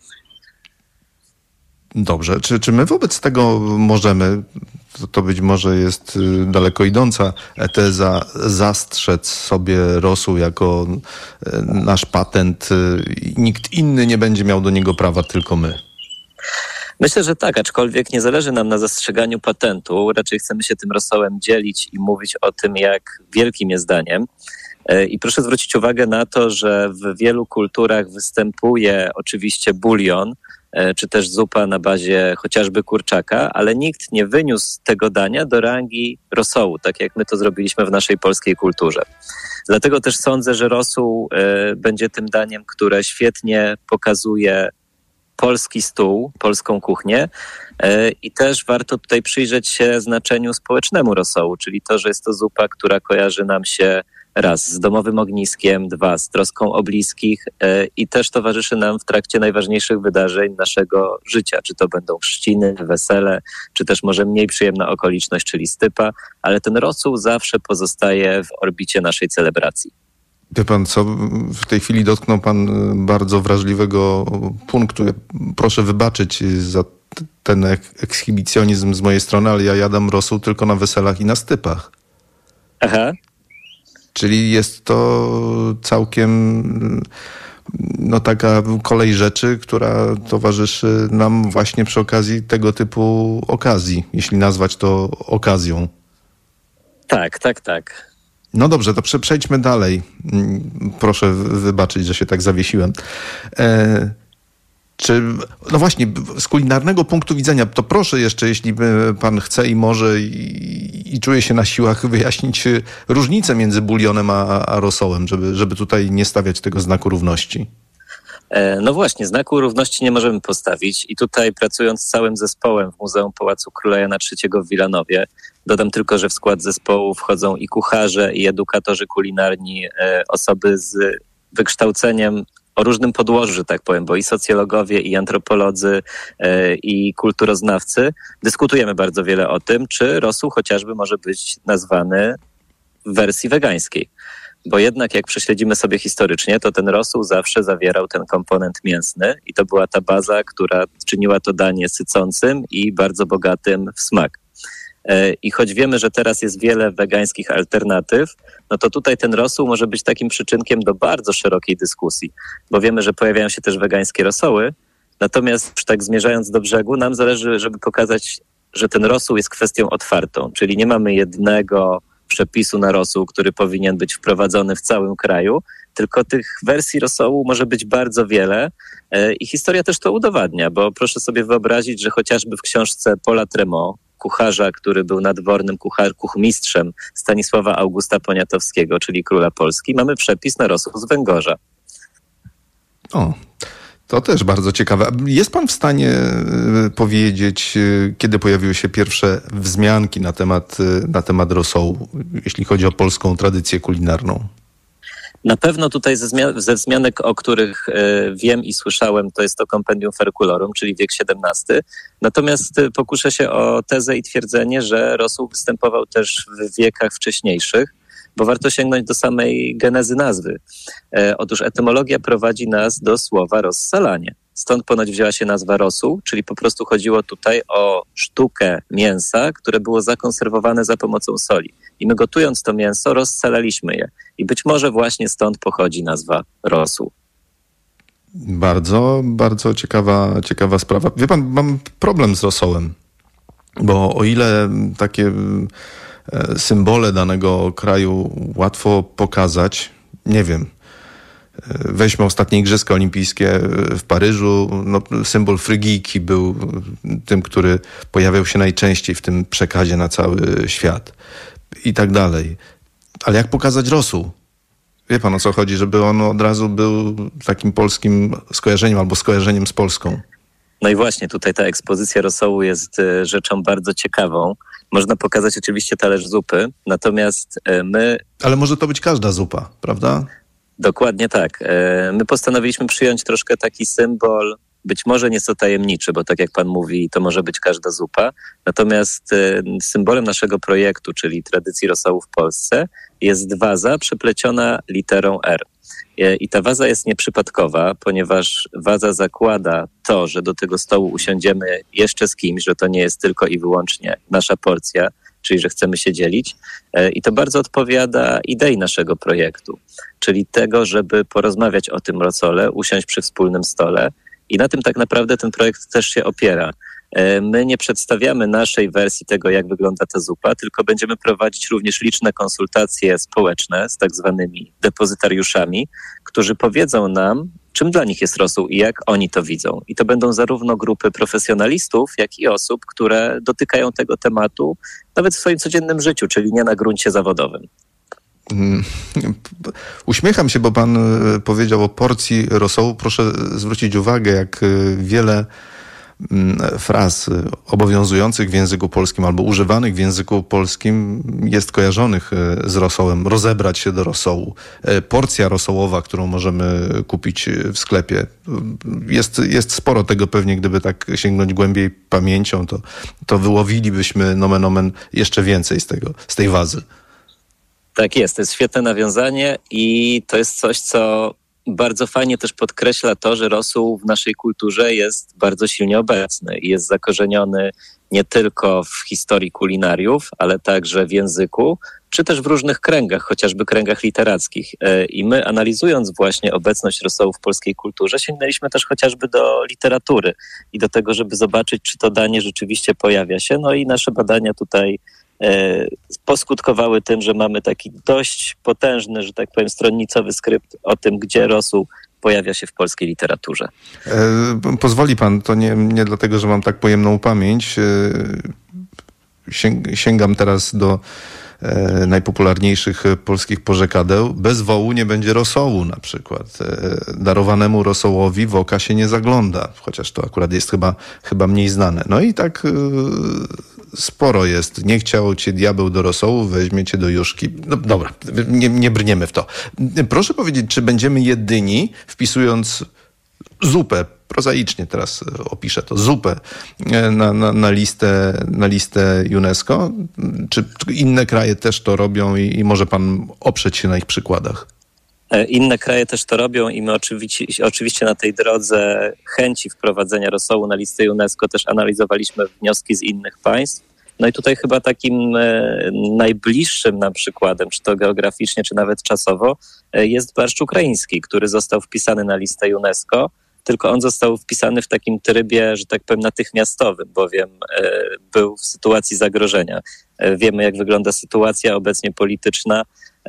[SPEAKER 24] Dobrze. Czy my wobec tego możemy, to być może jest daleko idąca teza, zastrzec sobie rosół jako nasz patent i nikt inny nie będzie miał do niego prawa, tylko my?
[SPEAKER 6] Myślę, że tak, aczkolwiek nie zależy nam na zastrzeganiu patentu. Raczej chcemy się tym rosołem dzielić i mówić o tym, jak wielkim jest daniem. I proszę zwrócić uwagę na to, że w wielu kulturach występuje oczywiście bulion, czy też zupa na bazie chociażby kurczaka, ale nikt nie wyniósł tego dania do rangi rosołu, tak jak my to zrobiliśmy w naszej polskiej kulturze. Dlatego też sądzę, że rosół będzie tym daniem, które świetnie pokazuje polski stół, polską kuchnię i też warto tutaj przyjrzeć się znaczeniu społecznemu rosołu, czyli to, że jest to zupa, która kojarzy nam się raz z domowym ogniskiem, dwa z troską o bliskich i też towarzyszy nam w trakcie najważniejszych wydarzeń naszego życia. Czy to będą chrzciny, wesele, czy też może mniej przyjemna okoliczność, czyli stypa, ale ten rosół zawsze pozostaje w orbicie naszej celebracji.
[SPEAKER 24] Wie pan co, w tej chwili dotknął pan bardzo wrażliwego punktu. Proszę wybaczyć za ten ekshibicjonizm z mojej strony, ale ja jadam rosół tylko na weselach i na stypach.
[SPEAKER 6] Aha.
[SPEAKER 24] Czyli jest to całkiem taka kolej rzeczy, która towarzyszy nam właśnie przy okazji tego typu okazji, jeśli nazwać to okazją. Tak. No dobrze, to przejdźmy dalej. Proszę wybaczyć, że się tak zawiesiłem. No właśnie, z kulinarnego punktu widzenia, to proszę jeszcze, jeśli pan chce i może i czuje się na siłach, wyjaśnić różnicę między bulionem a rosołem, żeby tutaj nie stawiać tego znaku równości.
[SPEAKER 6] No właśnie, znaku równości nie możemy postawić i tutaj pracując z całym zespołem w Muzeum Pałacu Króla Jana III w Wilanowie, dodam tylko, że w skład zespołu wchodzą i kucharze, i edukatorzy kulinarni, osoby z wykształceniem o różnym podłożu, że tak powiem, bo i socjologowie, i antropolodzy, i kulturoznawcy dyskutujemy bardzo wiele o tym, czy rosół chociażby może być nazwany w wersji wegańskiej. Bo jednak jak prześledzimy sobie historycznie, to ten rosół zawsze zawierał ten komponent mięsny i to była ta baza, która czyniła to danie sycącym i bardzo bogatym w smak. I choć wiemy, że teraz jest wiele wegańskich alternatyw, no to tutaj ten rosół może być takim przyczynkiem do bardzo szerokiej dyskusji, bo wiemy, że pojawiają się też wegańskie rosoły, natomiast tak zmierzając do brzegu, nam zależy, żeby pokazać, że ten rosół jest kwestią otwartą, czyli nie mamy jednego przepisu na rosół, który powinien być wprowadzony w całym kraju, tylko tych wersji rosołu może być bardzo wiele i historia też to udowadnia, bo proszę sobie wyobrazić, że chociażby w książce Paula Tremont, kucharza, który był nadwornym kuchmistrzem Stanisława Augusta Poniatowskiego, czyli króla Polski, mamy przepis na rosół z Węgorza.
[SPEAKER 24] O, to też bardzo ciekawe. Jest pan w stanie powiedzieć, kiedy pojawiły się pierwsze wzmianki na temat rosołu, jeśli chodzi o polską tradycję kulinarną?
[SPEAKER 6] Na pewno tutaj ze wzmianek, o których wiem i słyszałem, to jest to Compendium Ferculorum, czyli wiek XVII. Natomiast pokuszę się o tezę i twierdzenie, że rosół występował też w wiekach wcześniejszych, bo warto sięgnąć do samej genezy nazwy. Otóż etymologia prowadzi nas do słowa rozsalanie. Stąd ponoć wzięła się nazwa rosół, czyli po prostu chodziło tutaj o sztukę mięsa, które było zakonserwowane za pomocą soli. I my gotując to mięso rozsalaliśmy je. I być może właśnie stąd pochodzi nazwa rosół.
[SPEAKER 24] Bardzo, bardzo ciekawa sprawa. Wie pan, mam problem z rosołem, bo o ile takie symbole danego kraju łatwo pokazać, nie wiem, weźmy ostatnie Igrzyska Olimpijskie w Paryżu, no, symbol frygijki był tym, który pojawiał się najczęściej w tym przekazie na cały świat i tak dalej. Ale jak pokazać rosół? Wie pan, o co chodzi? Żeby on od razu był takim polskim skojarzeniem albo skojarzeniem z Polską.
[SPEAKER 6] No i właśnie tutaj ta ekspozycja rosołu jest rzeczą bardzo ciekawą. Można pokazać oczywiście talerz zupy, natomiast my...
[SPEAKER 24] Ale może to być każda zupa, prawda?
[SPEAKER 6] Dokładnie tak. My postanowiliśmy przyjąć troszkę taki symbol, być może nieco tajemniczy, bo tak jak pan mówi, to może być każda zupa. Natomiast symbolem naszego projektu, czyli tradycji rosołu w Polsce, jest waza przepleciona literą R. I ta waza jest nieprzypadkowa, ponieważ waza zakłada to, że do tego stołu usiądziemy jeszcze z kimś, że to nie jest tylko i wyłącznie nasza porcja, czyli że chcemy się dzielić. I to bardzo odpowiada idei naszego projektu, czyli tego, żeby porozmawiać o tym rosole, usiąść przy wspólnym stole. I na tym tak naprawdę ten projekt też się opiera. My nie przedstawiamy naszej wersji tego, jak wygląda ta zupa, tylko będziemy prowadzić również liczne konsultacje społeczne z tak zwanymi depozytariuszami, którzy powiedzą nam, czym dla nich jest rosół i jak oni to widzą. I to będą zarówno grupy profesjonalistów, jak i osób, które dotykają tego tematu nawet w swoim codziennym życiu, czyli nie na gruncie zawodowym.
[SPEAKER 24] Uśmiecham się, bo pan powiedział o porcji rosołu. Proszę zwrócić uwagę, jak wiele fraz obowiązujących w języku polskim albo używanych w języku polskim jest kojarzonych z rosołem. Rozebrać się do rosołu. Porcja rosołowa, którą możemy kupić w sklepie. Jest sporo tego pewnie, gdyby tak sięgnąć głębiej pamięcią, to wyłowilibyśmy nomen omen jeszcze więcej z tej wazy.
[SPEAKER 6] Tak jest, to jest świetne nawiązanie i to jest coś, co bardzo fajnie też podkreśla to, że rosół w naszej kulturze jest bardzo silnie obecny i jest zakorzeniony nie tylko w historii kulinariów, ale także w języku, czy też w różnych kręgach, chociażby kręgach literackich. I my, analizując właśnie obecność rosołu w polskiej kulturze, sięgnęliśmy też chociażby do literatury i do tego, żeby zobaczyć, czy to danie rzeczywiście pojawia się. No i nasze badania tutaj poskutkowały tym, że mamy taki dość potężny, że tak powiem, stronnicowy skrypt o tym, gdzie rosół pojawia się w polskiej literaturze.
[SPEAKER 24] Pozwoli pan, to nie dlatego, że mam tak pojemną pamięć. Sięgam teraz do najpopularniejszych polskich porzekadeł. Bez wołu nie będzie rosołu na przykład. Darowanemu rosołowi w oka się nie zagląda, chociaż to akurat jest chyba mniej znane. No i tak sporo jest. Nie chciał cię diabeł do rosołu, weźmie cię do juszki. No, dobra, nie brniemy w to. Proszę powiedzieć, czy będziemy jedyni, wpisując zupę, prozaicznie teraz opiszę to, zupę na listę UNESCO? Czy inne kraje też to robią i może pan oprzeć się na ich przykładach?
[SPEAKER 6] Inne kraje też to robią i my oczywiście na tej drodze chęci wprowadzenia rosołu na listę UNESCO też analizowaliśmy wnioski z innych państw. No i tutaj chyba takim najbliższym nam przykładem, czy to geograficznie, czy nawet czasowo, jest barszcz ukraiński, który został wpisany na listę UNESCO, tylko on został wpisany w takim trybie, że tak powiem, natychmiastowym, bowiem był w sytuacji zagrożenia. Wiemy, jak wygląda sytuacja obecnie polityczna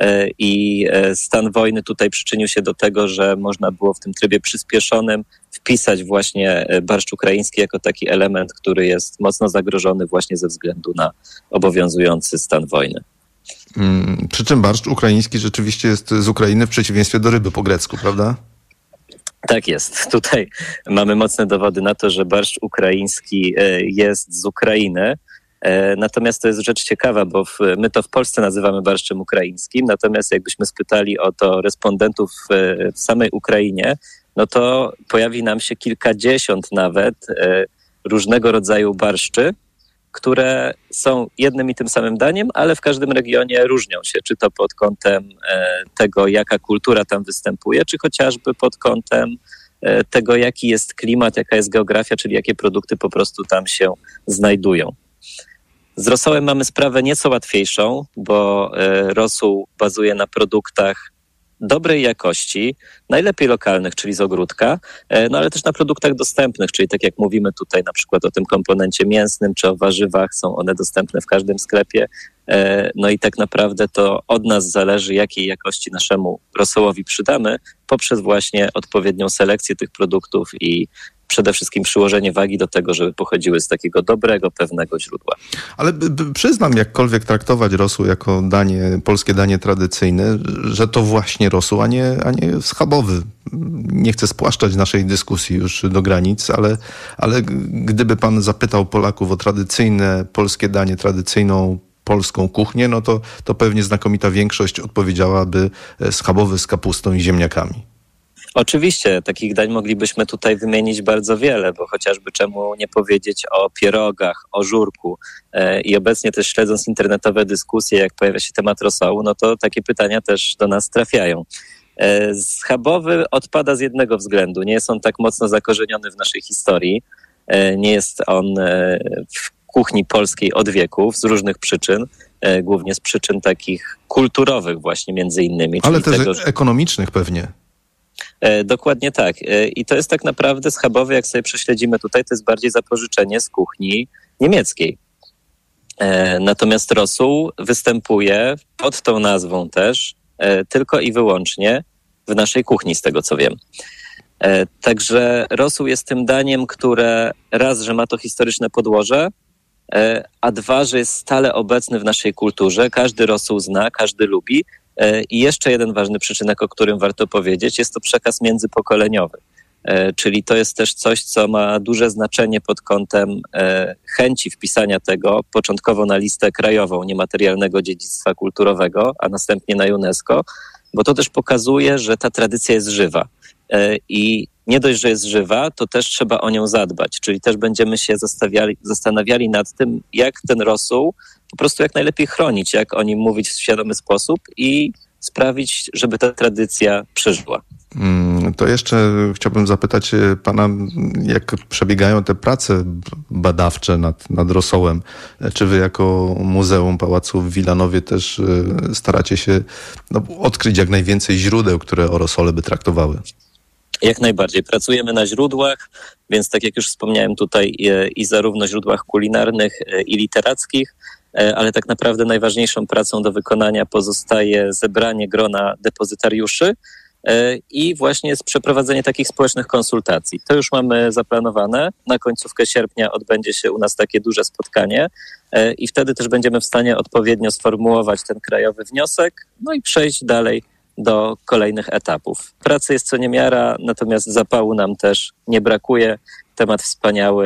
[SPEAKER 6] i stan wojny tutaj przyczynił się do tego, że można było w tym trybie przyspieszonym wpisać właśnie barszcz ukraiński jako taki element, który jest mocno zagrożony właśnie ze względu na obowiązujący stan wojny.
[SPEAKER 24] Przy czym barszcz ukraiński rzeczywiście jest z Ukrainy w przeciwieństwie do ryby po grecku, prawda?
[SPEAKER 6] Tak jest. Tutaj mamy mocne dowody na to, że barszcz ukraiński jest z Ukrainy. Natomiast to jest rzecz ciekawa, bo my to w Polsce nazywamy barszczem ukraińskim, natomiast jakbyśmy spytali o to respondentów w samej Ukrainie, no to pojawi nam się kilkadziesiąt nawet różnego rodzaju barszczy, które są jednym i tym samym daniem, ale w każdym regionie różnią się, czy to pod kątem tego, jaka kultura tam występuje, czy chociażby pod kątem tego, jaki jest klimat, jaka jest geografia, czyli jakie produkty po prostu tam się znajdują. Z rosołem mamy sprawę nieco łatwiejszą, bo rosół bazuje na produktach dobrej jakości, najlepiej lokalnych, czyli z ogródka, no ale też na produktach dostępnych, czyli tak jak mówimy tutaj na przykład o tym komponencie mięsnym czy o warzywach, są one dostępne w każdym sklepie. No i tak naprawdę to od nas zależy, jakiej jakości naszemu rosołowi przydamy, poprzez właśnie odpowiednią selekcję tych produktów i przede wszystkim przyłożenie wagi do tego, żeby pochodziły z takiego dobrego, pewnego źródła.
[SPEAKER 24] Ale przyznam, jakkolwiek traktować rosół jako danie, polskie danie tradycyjne, że to właśnie rosół, a nie schabowy. Nie chcę spłaszczać naszej dyskusji już do granic, ale gdyby pan zapytał Polaków o tradycyjne polskie danie, tradycyjną polską kuchnię, no to pewnie znakomita większość odpowiedziałaby schabowy z kapustą i ziemniakami.
[SPEAKER 6] Oczywiście, takich dań moglibyśmy tutaj wymienić bardzo wiele, bo chociażby czemu nie powiedzieć o pierogach, o żurku i obecnie też śledząc internetowe dyskusje, jak pojawia się temat rosołu, no to takie pytania też do nas trafiają. Schabowy odpada z jednego względu, nie jest on tak mocno zakorzeniony w naszej historii, nie jest on w kuchni polskiej od wieków z różnych przyczyn, głównie z przyczyn takich kulturowych właśnie między innymi.
[SPEAKER 24] Ale też tego, ekonomicznych pewnie.
[SPEAKER 6] Dokładnie tak. I to jest tak naprawdę schabowy, jak sobie prześledzimy tutaj, to jest bardziej zapożyczenie z kuchni niemieckiej. Natomiast rosół występuje pod tą nazwą też tylko i wyłącznie w naszej kuchni, z tego co wiem. Także rosół jest tym daniem, które raz, że ma to historyczne podłoże, a dwa, że jest stale obecny w naszej kulturze. Każdy rosół zna, każdy lubi. I jeszcze jeden ważny przyczynek, o którym warto powiedzieć, jest to przekaz międzypokoleniowy. Czyli to jest też coś, co ma duże znaczenie pod kątem chęci wpisania tego początkowo na listę krajową niematerialnego dziedzictwa kulturowego, a następnie na UNESCO, bo to też pokazuje, że ta tradycja jest żywa. I nie dość, że jest żywa, to też trzeba o nią zadbać. Czyli też będziemy się zastanawiali nad tym, jak ten rosół po prostu jak najlepiej chronić, jak o nim mówić w świadomy sposób i sprawić, żeby ta tradycja przeżyła.
[SPEAKER 24] To jeszcze chciałbym zapytać pana, jak przebiegają te prace badawcze nad rosołem. Czy wy jako Muzeum Pałacu w Wilanowie też staracie się odkryć jak najwięcej źródeł, które o rosole by traktowały?
[SPEAKER 6] Jak najbardziej. Pracujemy na źródłach, więc tak jak już wspomniałem tutaj i zarówno źródłach kulinarnych i literackich, ale tak naprawdę najważniejszą pracą do wykonania pozostaje zebranie grona depozytariuszy i właśnie przeprowadzenie takich społecznych konsultacji. To już mamy zaplanowane. Na końcówkę sierpnia odbędzie się u nas takie duże spotkanie i wtedy też będziemy w stanie odpowiednio sformułować ten krajowy wniosek, no i przejść dalej do kolejnych etapów. Pracy jest co niemiara, natomiast zapału nam też nie brakuje. Temat wspaniały,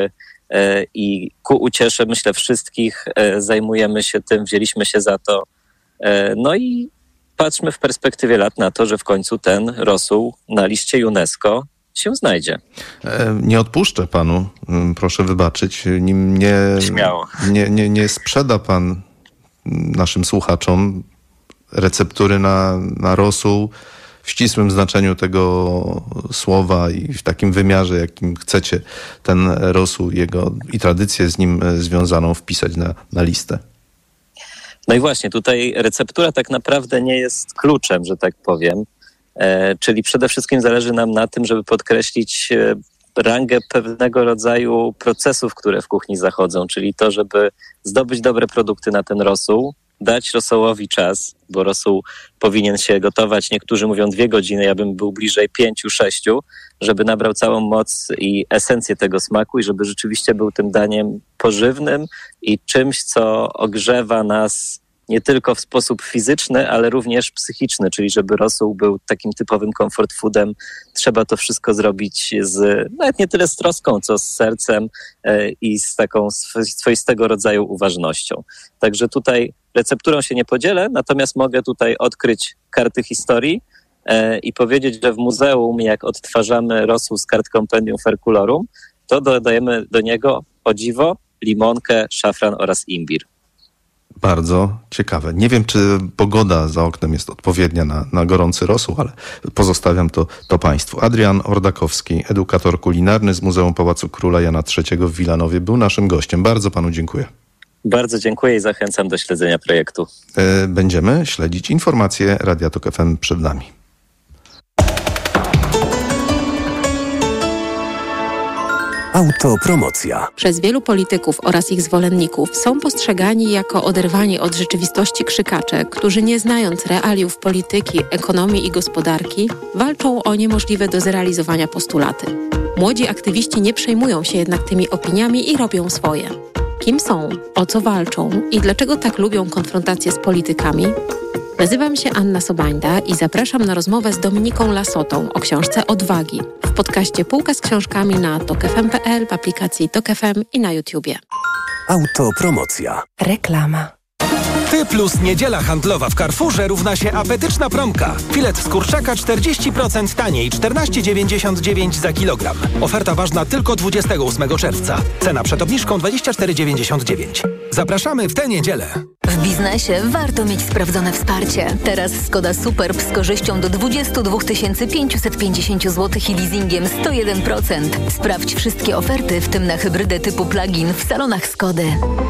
[SPEAKER 6] i ku uciesze, myślę, wszystkich zajmujemy się tym, wzięliśmy się za to. No i patrzmy w perspektywie lat na to, że w końcu ten rosół na liście UNESCO się znajdzie.
[SPEAKER 24] Nie odpuszczę panu, proszę wybaczyć, nim nie sprzeda pan naszym słuchaczom receptury na rosół w ścisłym znaczeniu tego słowa i w takim wymiarze, jakim chcecie ten rosół i tradycję z nim związaną wpisać na listę.
[SPEAKER 6] No i właśnie, tutaj receptura tak naprawdę nie jest kluczem, że tak powiem. Czyli przede wszystkim zależy nam na tym, żeby podkreślić rangę pewnego rodzaju procesów, które w kuchni zachodzą, czyli to, żeby zdobyć dobre produkty na ten rosół, dać rosołowi czas, bo rosół powinien się gotować, niektórzy mówią 2 godziny, ja bym był bliżej 5-6, żeby nabrał całą moc i esencję tego smaku i żeby rzeczywiście był tym daniem pożywnym i czymś, co ogrzewa nas nie tylko w sposób fizyczny, ale również psychiczny, czyli żeby rosół był takim typowym comfort foodem, trzeba to wszystko zrobić nawet nie tyle z troską, co z sercem i z taką swoistego rodzaju uważnością. Także tutaj recepturą się nie podzielę, natomiast mogę tutaj odkryć karty historii i powiedzieć, że w muzeum, jak odtwarzamy rosół z kart Compendium Ferculorum, to dodajemy do niego, o dziwo, limonkę, szafran oraz imbir.
[SPEAKER 24] Bardzo ciekawe. Nie wiem, czy pogoda za oknem jest odpowiednia na gorący rosół, ale pozostawiam to państwu. Adrian Ordakowski, edukator kulinarny z Muzeum Pałacu Króla Jana III w Wilanowie, był naszym gościem. Bardzo panu dziękuję.
[SPEAKER 6] Bardzo dziękuję i zachęcam do śledzenia projektu.
[SPEAKER 24] Będziemy śledzić informacje Radia Tok FM przed nami.
[SPEAKER 8] Autopromocja.
[SPEAKER 9] Przez wielu polityków oraz ich zwolenników są postrzegani jako oderwani od rzeczywistości krzykacze, którzy nie znając realiów polityki, ekonomii i gospodarki, walczą o niemożliwe do zrealizowania postulaty. Młodzi aktywiści nie przejmują się jednak tymi opiniami i robią swoje. Kim są, o co walczą i dlaczego tak lubią konfrontację z politykami? Nazywam się Anna Sobańda i zapraszam na rozmowę z Dominiką Lasotą o książce Odwagi w podcaście Półka z książkami na tokfm.pl, w aplikacji Tok FM i na YouTubie.
[SPEAKER 8] Autopromocja.
[SPEAKER 9] Reklama.
[SPEAKER 11] Ty plus niedziela handlowa w Carrefourze równa się apetyczna promka. Filet z kurczaka 40% taniej, 14,99 za kilogram. Oferta ważna tylko 28 czerwca. Cena przed obniżką 24,99. Zapraszamy w tę niedzielę.
[SPEAKER 14] W biznesie warto mieć sprawdzone wsparcie. Teraz Skoda Superb z korzyścią do 22 550 zł i leasingiem 101%. Sprawdź wszystkie oferty, w tym na hybrydę typu plug-in w salonach Skody.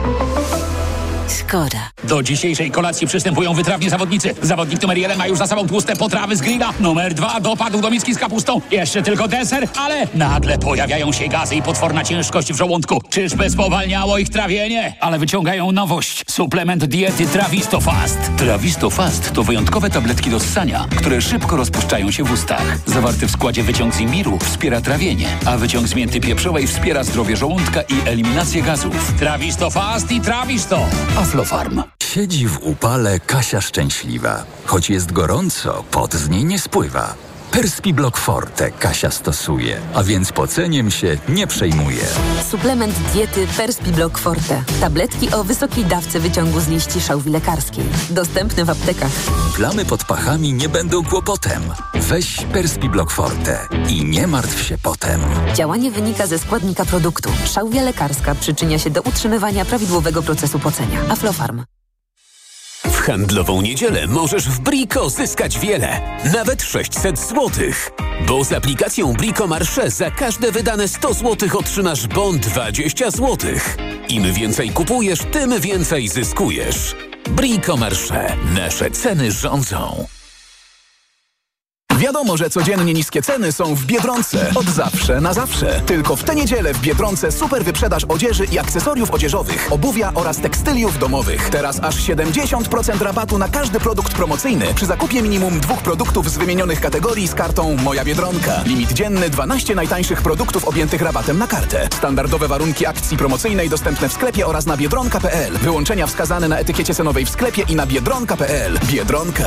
[SPEAKER 14] Skoda.
[SPEAKER 16] Do dzisiejszej kolacji przystępują wytrawni zawodnicy. Zawodnik numer 1 ma już za sobą tłuste potrawy z grilla. Numer 2 dopadł do miski z kapustą. Jeszcze tylko deser, ale nagle pojawiają się gazy i potworna ciężkość w żołądku. Czyżby spowalniało ich trawienie? Ale wyciągają nowość. Suplement diety Trawisto Fast. Trawisto Fast to wyjątkowe tabletki do ssania, które szybko rozpuszczają się w ustach. Zawarty w składzie wyciąg z imbiru wspiera trawienie, a wyciąg z mięty pieprzowej wspiera zdrowie żołądka i eliminację gazów. Trawisto Fast i Trawisto. Aflofarm.
[SPEAKER 17] Siedzi w upale Kasia szczęśliwa. Choć jest gorąco, pot z niej nie spływa. Perspiblock Forte Kasia stosuje, a więc poceniem się nie przejmuje.
[SPEAKER 14] Suplement diety Perspiblock Forte. Tabletki o wysokiej dawce wyciągu z liści szałwi lekarskiej. Dostępne w aptekach.
[SPEAKER 17] Plamy pod pachami nie będą kłopotem. Weź Perspiblock Forte i nie martw się potem.
[SPEAKER 14] Działanie wynika ze składnika produktu. Szałwia lekarska przyczynia się do utrzymywania prawidłowego procesu pocenia. Aflofarm.
[SPEAKER 18] W handlową niedzielę możesz w Brico zyskać wiele, nawet 600 zł. Bo z aplikacją Brico Marché za każde wydane 100 zł otrzymasz bon 20 zł. Im więcej kupujesz, tym więcej zyskujesz. Brico Marché. Nasze ceny rządzą.
[SPEAKER 28] Wiadomo, że codziennie niskie ceny są w Biedronce. Od zawsze na zawsze. Tylko w tę niedzielę w Biedronce super wyprzedaż odzieży i akcesoriów odzieżowych, obuwia oraz tekstyliów domowych. Teraz aż 70% rabatu na każdy produkt promocyjny przy zakupie minimum 2 produktów z wymienionych kategorii z kartą Moja Biedronka. Limit dzienny 12 najtańszych produktów objętych rabatem na kartę. Standardowe warunki akcji promocyjnej dostępne w sklepie oraz na biedronka.pl. Wyłączenia wskazane na etykiecie cenowej w sklepie i na biedronka.pl. Biedronka.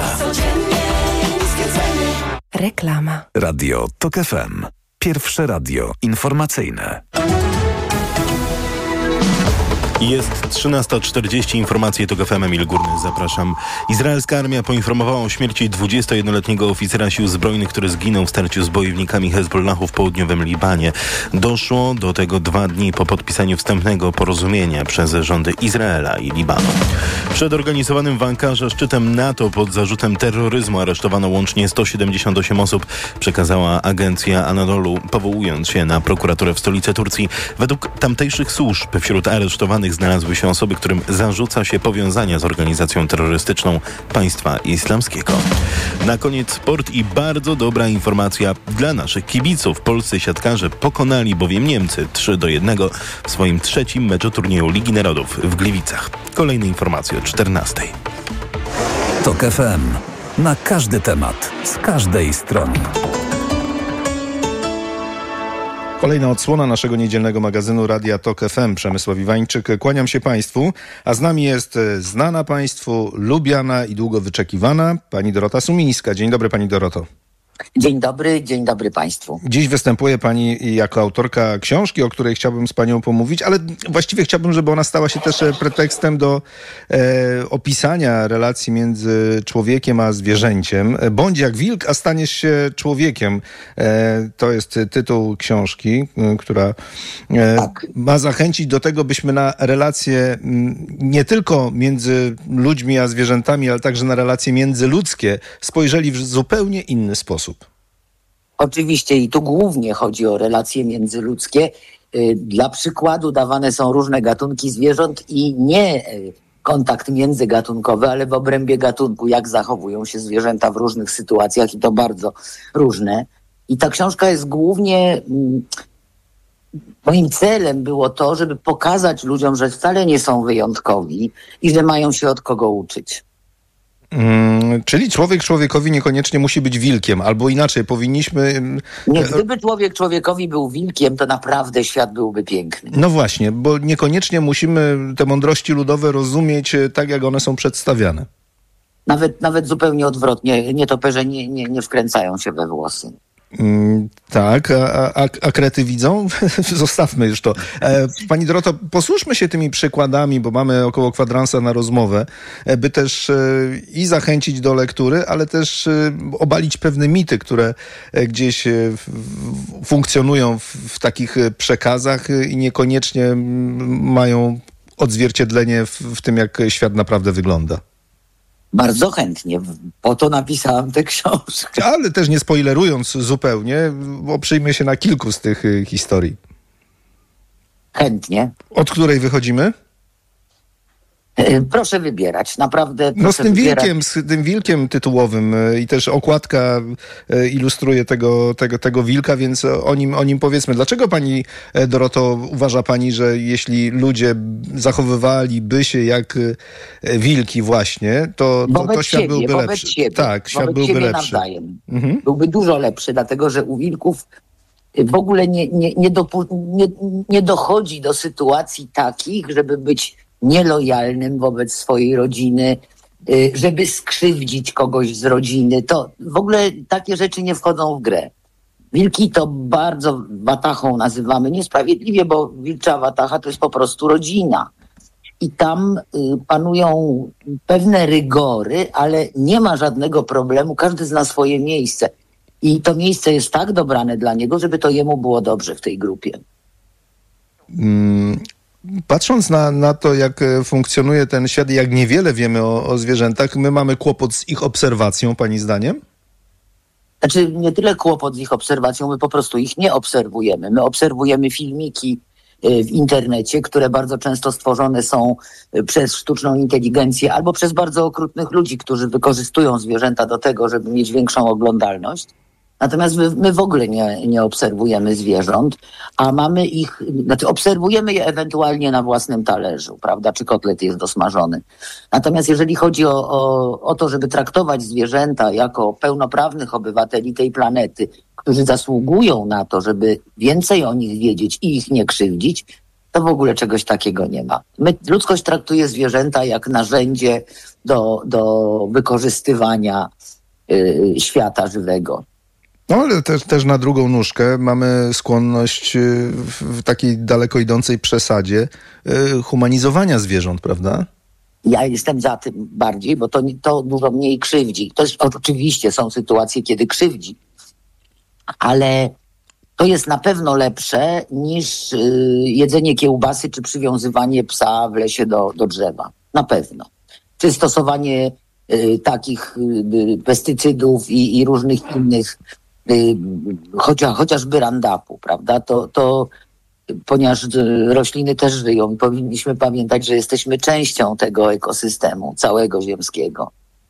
[SPEAKER 9] Reklama.
[SPEAKER 8] Radio Tok FM. Pierwsze radio informacyjne.
[SPEAKER 13] Jest 13:40, informacje TOK FM, Emil Górny, zapraszam. Izraelska armia poinformowała o śmierci 21-letniego oficera sił zbrojnych, który zginął w starciu z bojownikami Hezbollahu w południowym Libanie. Doszło do tego 2 dni po podpisaniu wstępnego porozumienia przez rządy Izraela i Libanu. Przed organizowanym w Ankarze szczytem NATO pod zarzutem terroryzmu aresztowano łącznie 178 osób, przekazała agencja Anadolu, powołując się na prokuraturę w stolicy Turcji. Według tamtejszych służb wśród aresztowanych znalazły się osoby, którym zarzuca się powiązania z organizacją terrorystyczną Państwa Islamskiego. Na koniec sport i bardzo dobra informacja dla naszych kibiców. Polscy siatkarze pokonali bowiem Niemcy 3-1 w swoim 3. meczu turnieju Ligi Narodów w Gliwicach. Kolejne informacje o 14:00.
[SPEAKER 12] TOK FM. Na każdy temat, z każdej strony.
[SPEAKER 24] Kolejna odsłona naszego niedzielnego magazynu Radia TOK FM. Przemysław Iwańczyk. Kłaniam się Państwu, a z nami jest znana Państwu, lubiana i długo wyczekiwana pani Dorota Sumińska. Dzień dobry, pani Doroto.
[SPEAKER 2] Dzień dobry Państwu.
[SPEAKER 24] Dziś występuje Pani jako autorka książki, o której chciałbym z Panią pomówić, ale właściwie chciałbym, żeby ona stała się też pretekstem do opisania relacji między człowiekiem a zwierzęciem. Bądź jak wilk, a staniesz się człowiekiem. To jest tytuł książki, która ma zachęcić do tego, byśmy na relacje nie tylko między ludźmi a zwierzętami, ale także na relacje międzyludzkie spojrzeli w zupełnie inny sposób.
[SPEAKER 2] Oczywiście i tu głównie chodzi o relacje międzyludzkie. Dla przykładu dawane są różne gatunki zwierząt i nie kontakt międzygatunkowy, ale w obrębie gatunku, jak zachowują się zwierzęta w różnych sytuacjach i to bardzo różne. I ta książka jest głównie... Moim celem było to, żeby pokazać ludziom, że wcale nie są wyjątkowi i że mają się od kogo uczyć.
[SPEAKER 24] Czyli człowiek człowiekowi niekoniecznie musi być wilkiem, albo inaczej, powinniśmy...
[SPEAKER 2] Nie, gdyby człowiek człowiekowi był wilkiem, to naprawdę świat byłby piękny.
[SPEAKER 24] No właśnie, bo niekoniecznie musimy te mądrości ludowe rozumieć tak, jak one są przedstawiane.
[SPEAKER 2] Nawet zupełnie odwrotnie, nietoperze nie wkręcają się we włosy.
[SPEAKER 24] Tak, a krety widzą? Zostawmy już to. Pani Doroto, posłuszmy się tymi przykładami, bo mamy około kwadransa na rozmowę, by też i zachęcić do lektury, ale też obalić pewne mity, które gdzieś funkcjonują w takich przekazach i niekoniecznie mają odzwierciedlenie w tym, jak świat naprawdę wygląda.
[SPEAKER 2] Bardzo chętnie. Po to napisałam tę książkę.
[SPEAKER 24] Ale też nie spoilerując zupełnie, oprzyjmy się na kilku z tych historii.
[SPEAKER 2] Chętnie.
[SPEAKER 24] Od której wychodzimy?
[SPEAKER 2] Proszę wybierać, naprawdę.
[SPEAKER 24] No z tym wilkiem tytułowym i też okładka ilustruje tego wilka, więc o nim powiedzmy. Dlaczego pani Doroto uważa pani, że jeśli ludzie zachowywaliby się jak wilki właśnie, to świat byłby lepszy? Tak, świat byłby lepszy.
[SPEAKER 2] Byłby dużo lepszy, dlatego że u wilków w ogóle nie dochodzi do sytuacji takich, żeby być nielojalnym wobec swojej rodziny, żeby skrzywdzić kogoś z rodziny. To w ogóle takie rzeczy nie wchodzą w grę. Wilki to bardzo watachą nazywamy niesprawiedliwie, bo wilcza watacha to jest po prostu rodzina. I tam panują pewne rygory, ale nie ma żadnego problemu. Każdy zna swoje miejsce. I to miejsce jest tak dobrane dla niego, żeby to jemu było dobrze w tej grupie.
[SPEAKER 24] Patrząc na to, jak funkcjonuje ten świat i jak niewiele wiemy o zwierzętach, my mamy kłopot z ich obserwacją, pani zdaniem?
[SPEAKER 2] Znaczy nie tyle kłopot z ich obserwacją, my po prostu ich nie obserwujemy. My obserwujemy filmiki w internecie, które bardzo często stworzone są przez sztuczną inteligencję albo przez bardzo okrutnych ludzi, którzy wykorzystują zwierzęta do tego, żeby mieć większą oglądalność. Natomiast my w ogóle nie obserwujemy zwierząt, a mamy ich, znaczy obserwujemy je ewentualnie na własnym talerzu, prawda, czy kotlet jest dosmażony. Natomiast jeżeli chodzi o to, żeby traktować zwierzęta jako pełnoprawnych obywateli tej planety, którzy zasługują na to, żeby więcej o nich wiedzieć i ich nie krzywdzić, to w ogóle czegoś takiego nie ma. Ludzkość traktuje zwierzęta jak narzędzie do wykorzystywania świata żywego.
[SPEAKER 24] No ale też na drugą nóżkę mamy skłonność w takiej daleko idącej przesadzie humanizowania zwierząt, prawda?
[SPEAKER 2] Ja jestem za tym bardziej, bo to dużo mniej krzywdzi. To jest, oczywiście są sytuacje, kiedy krzywdzi, ale to jest na pewno lepsze niż jedzenie kiełbasy czy przywiązywanie psa w lesie do drzewa. Na pewno. Czy stosowanie takich pestycydów i różnych innych, chociażby Roundupu, prawda? To ponieważ rośliny też żyją i powinniśmy pamiętać, że jesteśmy częścią tego ekosystemu całego ziemskiego.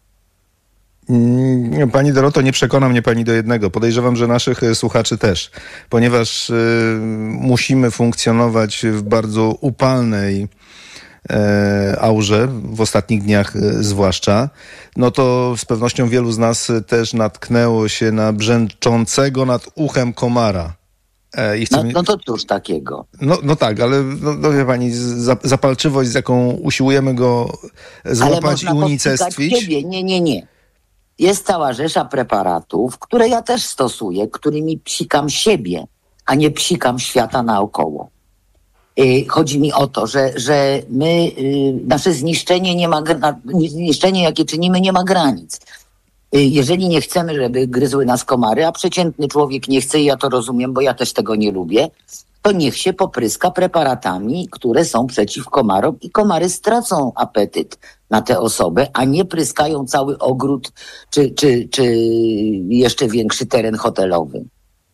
[SPEAKER 24] Pani Doroto, nie przekona mnie pani do jednego. Podejrzewam, że naszych słuchaczy też, ponieważ musimy funkcjonować w bardzo upalnej aurze, w ostatnich dniach zwłaszcza, no to z pewnością wielu z nas też natknęło się na brzęczącego nad uchem komara.
[SPEAKER 2] No to cóż takiego.
[SPEAKER 24] No tak, ale wie pani, zapalczywość, z jaką usiłujemy go złapać i unicestwić.
[SPEAKER 2] Nie. Jest cała rzesza preparatów, które ja też stosuję, którymi psikam siebie, a nie psikam świata naokoło. Chodzi mi o to, że my, nasze zniszczenie, jakie czynimy, nie ma granic. Jeżeli nie chcemy, żeby gryzły nas komary, a przeciętny człowiek nie chce i ja to rozumiem, bo ja też tego nie lubię, to niech się popryska preparatami, które są przeciw komarom i komary stracą apetyt na tę osobę, a nie pryskają cały ogród czy jeszcze większy teren hotelowy.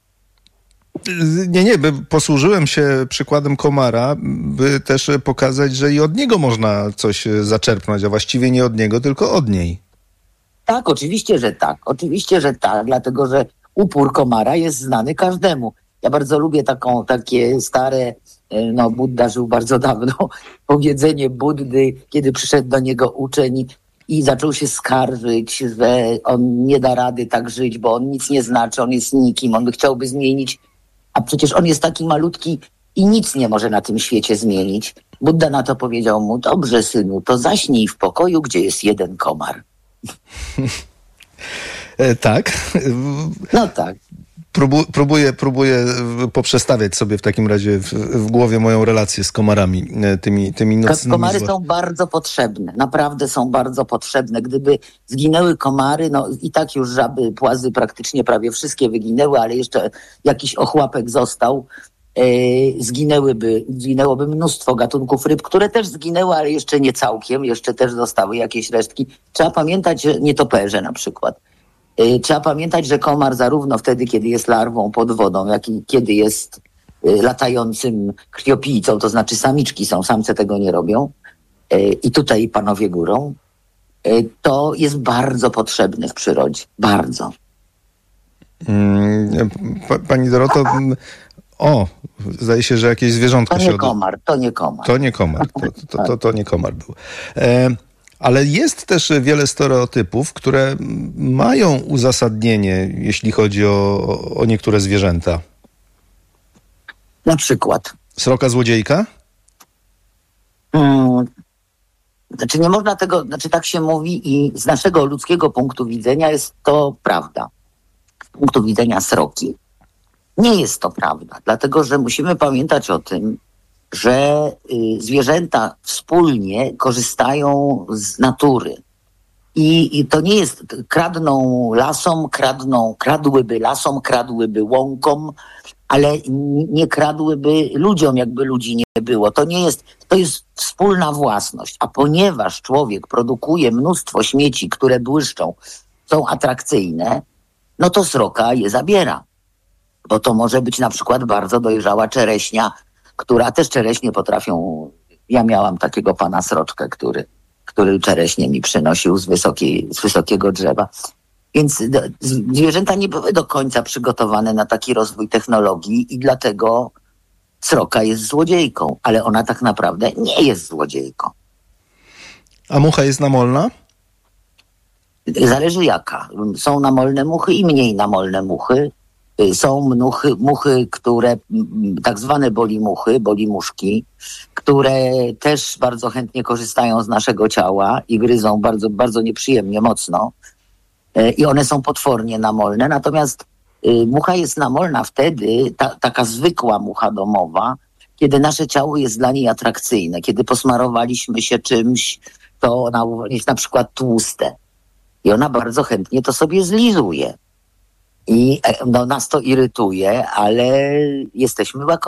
[SPEAKER 24] Nie, posłużyłem się przykładem komara, by też pokazać, że i od niego można coś zaczerpnąć, a właściwie nie od niego, tylko od niej.
[SPEAKER 2] Tak, oczywiście, że tak, dlatego że upór komara jest znany każdemu. Ja bardzo lubię takie stare, Budda żył bardzo dawno, powiedzenie Buddy, kiedy przyszedł do niego uczeń i zaczął się skarżyć, że on nie da rady tak żyć, bo on nic nie znaczy, on jest nikim, on by chciałby zmienić, a przecież on jest taki malutki i nic nie może na tym świecie zmienić. Budda na to powiedział mu: dobrze, synu, to zaśnij w pokoju, gdzie jest jeden komar.
[SPEAKER 24] Tak.
[SPEAKER 2] No tak.
[SPEAKER 24] Próbuję poprzestawiać sobie w takim razie w głowie moją relację z komarami, tymi nocnymi.
[SPEAKER 2] Komary są bardzo potrzebne, naprawdę są bardzo potrzebne. Gdyby zginęły komary, i tak już żaby, płazy praktycznie prawie wszystkie wyginęły, ale jeszcze jakiś ochłapek został, zginęłoby mnóstwo gatunków ryb, które też zginęły, ale jeszcze nie całkiem, jeszcze też zostały jakieś resztki. Trzeba pamiętać, że nietoperze na przykład. Trzeba pamiętać, że komar zarówno wtedy, kiedy jest larwą pod wodą, jak i kiedy jest latającym krwiopijcą, to znaczy samiczki są, samce tego nie robią, i tutaj panowie górą, to jest bardzo potrzebny w przyrodzie. Bardzo.
[SPEAKER 24] Pani Doroto, zdaje się, że jakieś zwierzątko
[SPEAKER 2] to nie komar.
[SPEAKER 24] To nie komar był. Ale jest też wiele stereotypów, które mają uzasadnienie, jeśli chodzi o niektóre zwierzęta.
[SPEAKER 2] Na przykład?
[SPEAKER 24] Sroka złodziejka?
[SPEAKER 2] Znaczy nie można tego, tak się mówi i z naszego ludzkiego punktu widzenia jest to prawda. Z punktu widzenia sroki nie jest to prawda, dlatego że musimy pamiętać o tym, że zwierzęta wspólnie korzystają z natury. I to nie jest, kradłyby lasom, kradłyby łąkom, ale nie kradłyby ludziom, jakby ludzi nie było. To jest wspólna własność. A ponieważ człowiek produkuje mnóstwo śmieci, które błyszczą, są atrakcyjne, no to sroka je zabiera. Bo to może być na przykład bardzo dojrzała czereśnia, która też czereśnie potrafią. Ja miałam takiego pana sroczkę, który czereśnie mi przynosił z wysokiego drzewa. Więc zwierzęta nie były do końca przygotowane na taki rozwój technologii i dlatego sroka jest złodziejką, ale ona tak naprawdę nie jest złodziejką.
[SPEAKER 24] A mucha jest namolna?
[SPEAKER 2] Zależy jaka. Są namolne muchy i mniej namolne muchy. Są muchy, które, tak zwane bolimuszki, które też bardzo chętnie korzystają z naszego ciała i gryzą bardzo, bardzo nieprzyjemnie, mocno. I one są potwornie namolne. Natomiast Mucha jest namolna wtedy, taka zwykła mucha domowa, kiedy nasze ciało jest dla niej atrakcyjne, kiedy posmarowaliśmy się czymś, to ona jest na przykład tłuste i ona bardzo chętnie to sobie zlizuje. I nas to irytuje, ale jesteśmy łakomni.